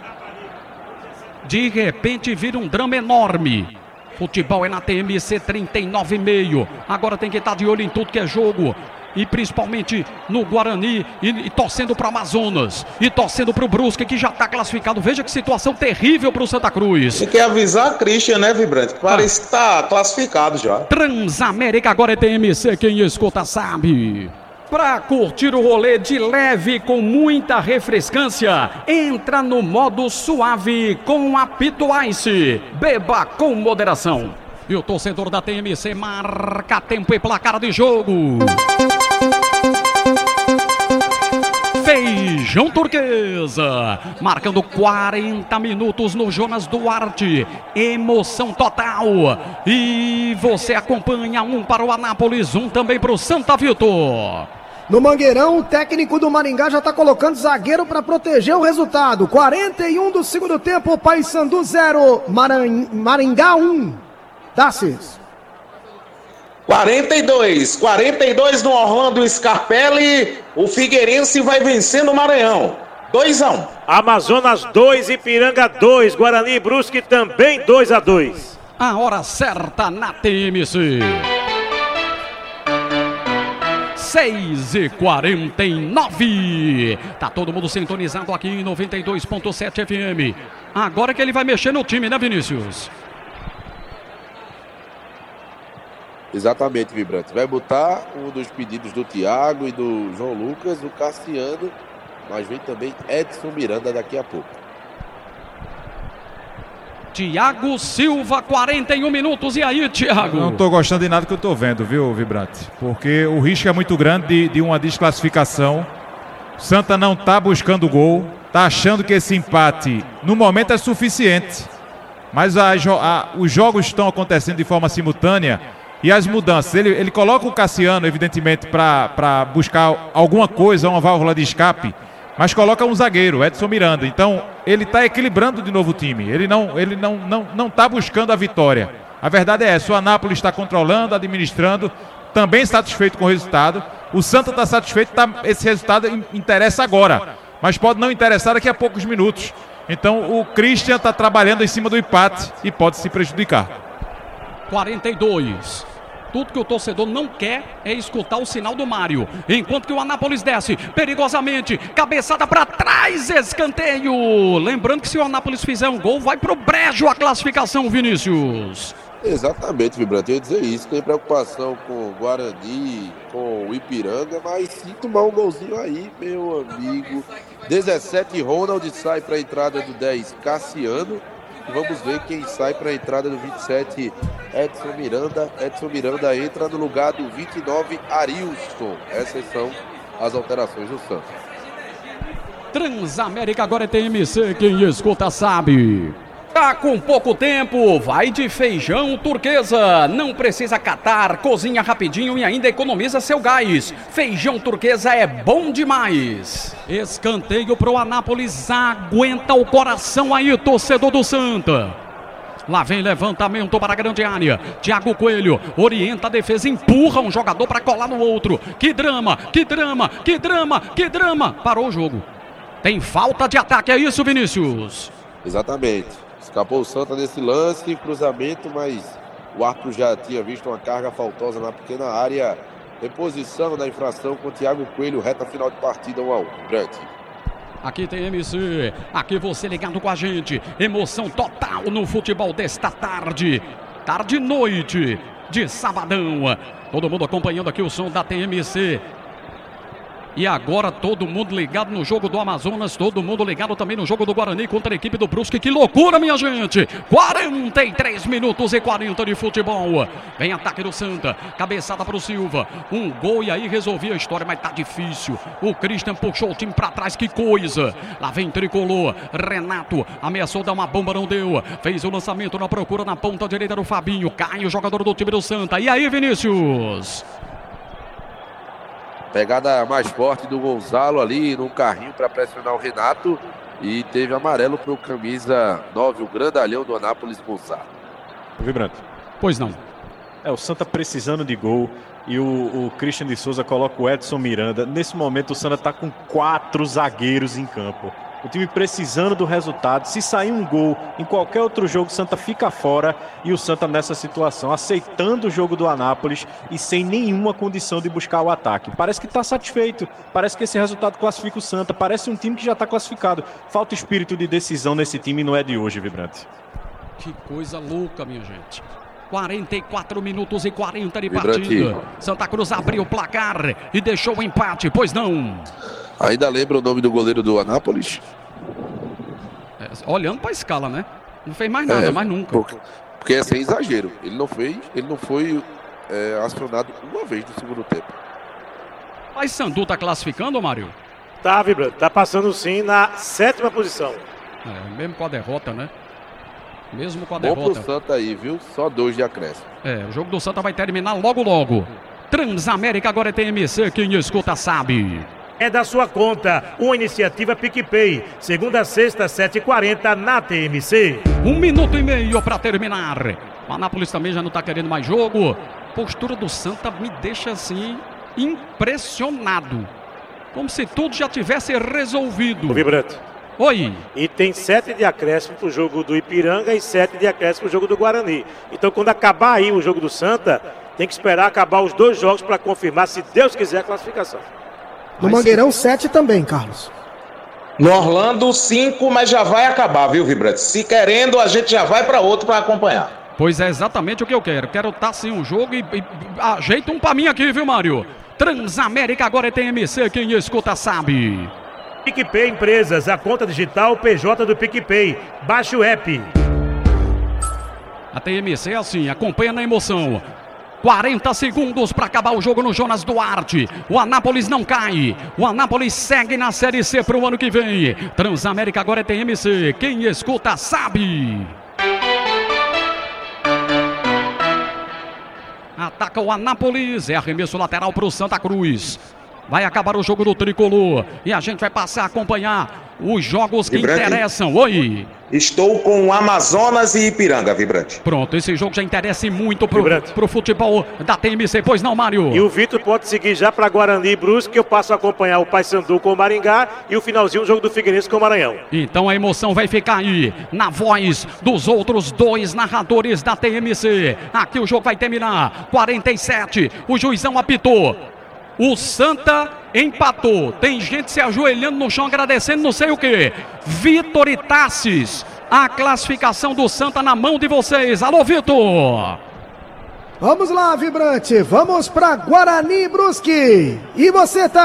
De repente vira um drama enorme. Futebol é na T M C trinta e nove e meio. Agora tem que estar de olho em tudo que é jogo. E principalmente no Guarani e, e torcendo para o Amazonas. E torcendo para o Brusque, que já está classificado. Veja que situação terrível para o Santa Cruz. Tem que avisar a Christian, né, Vibrante? Parece ah. que tá classificado já. Transamérica agora é T M C, quem escuta sabe. Para curtir o rolê de leve com muita refrescância, entra no modo suave com a Pito Ice. Beba com moderação. E o torcedor da T M C marca tempo e placar de jogo. Feijão Turquesa, marcando quarenta minutos no Jonas Duarte. Emoção total. E você acompanha um para o Anápolis, um também para o Santa Vitor. No Mangueirão, o técnico do Maringá já está colocando zagueiro para proteger o resultado. quarenta e um do segundo tempo, Paysandu zero, Maran... Maringá um. Tassis. quarenta e dois, quarenta e dois no Orlando Scarpelli. O Figueirense vai vencendo o Maranhão. dois a um. Amazonas dois, Ipiranga dois. Guarani e Brusque também dois a dois. A hora certa na T M C. seis e quarenta e nove. Tá todo mundo sintonizado aqui em noventa e dois ponto sete F M. Agora que ele vai mexer no time, né, Vinícius? Exatamente, Vibrante. Vai botar um dos pedidos do Thiago e do João Lucas, o Cassiano, mas vem também Edson Miranda daqui a pouco. Thiago Silva, quarenta e um minutos. E aí, Thiago? Eu não tô gostando de nada que eu tô vendo, viu, Vibrante? Porque o risco é muito grande de, de uma desclassificação Santa não está buscando gol, está achando que esse empate no momento é suficiente. Mas a, a, os jogos estão acontecendo de forma simultânea e as mudanças. Ele, ele coloca o Cassiano, evidentemente, para buscar alguma coisa, uma válvula de escape, mas coloca um zagueiro, Edson Miranda. Então, ele está equilibrando de novo o time. Ele não ele não não não está buscando a vitória. A verdade é essa, o Anápolis está controlando, administrando, também satisfeito com o resultado. O Santa está satisfeito, tá, esse resultado interessa agora, mas pode não interessar daqui a poucos minutos. Então, o Christian está trabalhando em cima do empate e pode se prejudicar. quarenta e dois. Tudo que o torcedor não quer é escutar o sinal do Mário. Enquanto que o Anápolis desce perigosamente. Cabeçada para trás, escanteio. Lembrando que se o Anápolis fizer um gol, vai pro brejo a classificação, Vinícius. Exatamente, Vibrante. Eu ia dizer isso. Tem preocupação com o Guarani, com o Ipiranga, mas se tomar um golzinho aí, meu amigo. dezessete, Ronald sai para a entrada do dez, Cassiano. Vamos ver quem sai para a entrada do vinte e sete, Edson Miranda. Edson Miranda entra no lugar do vinte e nove, Arilson. Essas são as alterações do Santos. Transamérica agora é T M C, quem escuta sabe. Tá com pouco tempo, vai de feijão turquesa. Não precisa catar, cozinha rapidinho e ainda economiza seu gás. Feijão turquesa é bom demais. Escanteio pro Anápolis, aguenta o coração aí, torcedor do Santa. Lá vem levantamento para a grande área. Thiago Coelho orienta a defesa, empurra um jogador para colar no outro. Que drama, que drama, que drama, que drama. Parou o jogo. Tem falta de ataque, é isso, Vinícius? Exatamente. Escapou o Santa nesse lance, cruzamento, mas o árbitro já tinha visto uma carga faltosa na pequena área. Reposição da infração com o Thiago Coelho, reta final de partida, um a um. Grande. Aqui tem M C, aqui você ligado com a gente. Emoção total no futebol desta tarde. Tarde e noite de sabadão. Todo mundo acompanhando aqui o som da T M C. E agora todo mundo ligado no jogo do Amazonas, todo mundo ligado também no jogo do Guarani contra a equipe do Brusque. Que loucura, minha gente! quarenta e três minutos e quarenta de futebol. Vem ataque do Santa, cabeçada para o Silva. Um gol e aí resolvia a história, mas tá difícil. O Christian puxou o time para trás, que coisa. Lá vem Tricolor, Renato ameaçou dar uma bomba, não deu. Fez o lançamento na procura na ponta direita do Fabinho. Cai o jogador do time do Santa. E aí, Vinícius? Pegada mais forte do Gonzalo ali no carrinho para pressionar o Renato. E teve amarelo para o camisa nove, o grandalhão do Anápolis, Gonzalo. Vibrante. Pois não. É, o Santa precisando de gol. E o, o Christian de Souza coloca o Edson Miranda. Nesse momento o Santa está com quatro zagueiros em campo. O time precisando do resultado. Se sair um gol em qualquer outro jogo, o Santa fica fora. E o Santa nessa situação, aceitando o jogo do Anápolis e sem nenhuma condição de buscar o ataque. Parece que está satisfeito. Parece que esse resultado classifica o Santa. Parece um time que já está classificado. Falta espírito de decisão nesse time e não é de hoje, Vibrante. Que coisa louca, minha gente. quarenta e quatro minutos e quarenta de partida. Santa Cruz abriu o placar e deixou o empate, pois não? Ainda lembra o nome do goleiro do Anápolis? É, olhando para a escala, né? Não fez mais nada, é, mais nunca. Porque, porque é sem exagero. Ele não fez, ele não foi é, acionado uma vez no segundo tempo. Mas Sandu tá classificando, Mário? Tá, Vibrante. Tá passando sim na sétima posição. É, mesmo com a derrota, né? Mesmo com a Bom derrota. pro Santa aí, viu? Só dois de acréscimo. É, o jogo do Santa vai terminar logo, logo. Transamérica agora é T M C, quem escuta sabe. É da sua conta, uma iniciativa PicPay. Segunda a sexta, sete e quarenta na T M C. Um minuto e meio para terminar. O Anápolis também já não tá querendo mais jogo. A postura do Santa me deixa assim impressionado. Como se tudo já tivesse resolvido. O Vibrante. Oi. E tem sete de acréscimo pro jogo do Ipiranga e sete de acréscimo pro jogo do Guarani. Então quando acabar aí o jogo do Santa, tem que esperar acabar os dois jogos para confirmar, se Deus quiser, a classificação. No Mangueirão, sete também, Carlos. No Orlando, cinco, mas já vai acabar, viu, Vibrante? Se querendo, a gente já vai para outro para acompanhar. Pois é exatamente o que eu quero. Quero estar sem um jogo e, e ajeita um para mim aqui, viu, Mário? Transamérica agora é T M C, quem escuta sabe. PicPay Empresas, a conta digital P J do PicPay. Baixe o app. A T M C é assim, acompanha na emoção. quarenta segundos para acabar o jogo no Jonas Duarte. O Anápolis não cai. O Anápolis segue na Série C para o ano que vem. Transamérica agora é T M C. Quem escuta sabe. Ataca o Anápolis. É arremesso lateral para o Santa Cruz. Vai acabar o jogo do Tricolor. E a gente vai passar a acompanhar os jogos que Vibrante. Interessam. Oi. Estou com Amazonas e Ipiranga, Vibrante. Pronto, esse jogo já interessa muito pro, pro futebol da T M C, pois não, Mário? E o Vitor pode seguir já para Guarani e Brusque, que eu passo a acompanhar o Paysandu com o Maringá e o finalzinho do jogo do Figueirense com o Maranhão. Então a emoção vai ficar aí, na voz dos outros dois narradores da T M C. Aqui o jogo vai terminar, quarenta e sete, o juizão apitou. O Santa empatou. Tem gente se ajoelhando no chão agradecendo não sei o que. Vitor e Tassis. A classificação do Santa na mão de vocês. Alô, Vitor. Vamos lá, Vibrante. Vamos para Guarani e Brusque. E você tá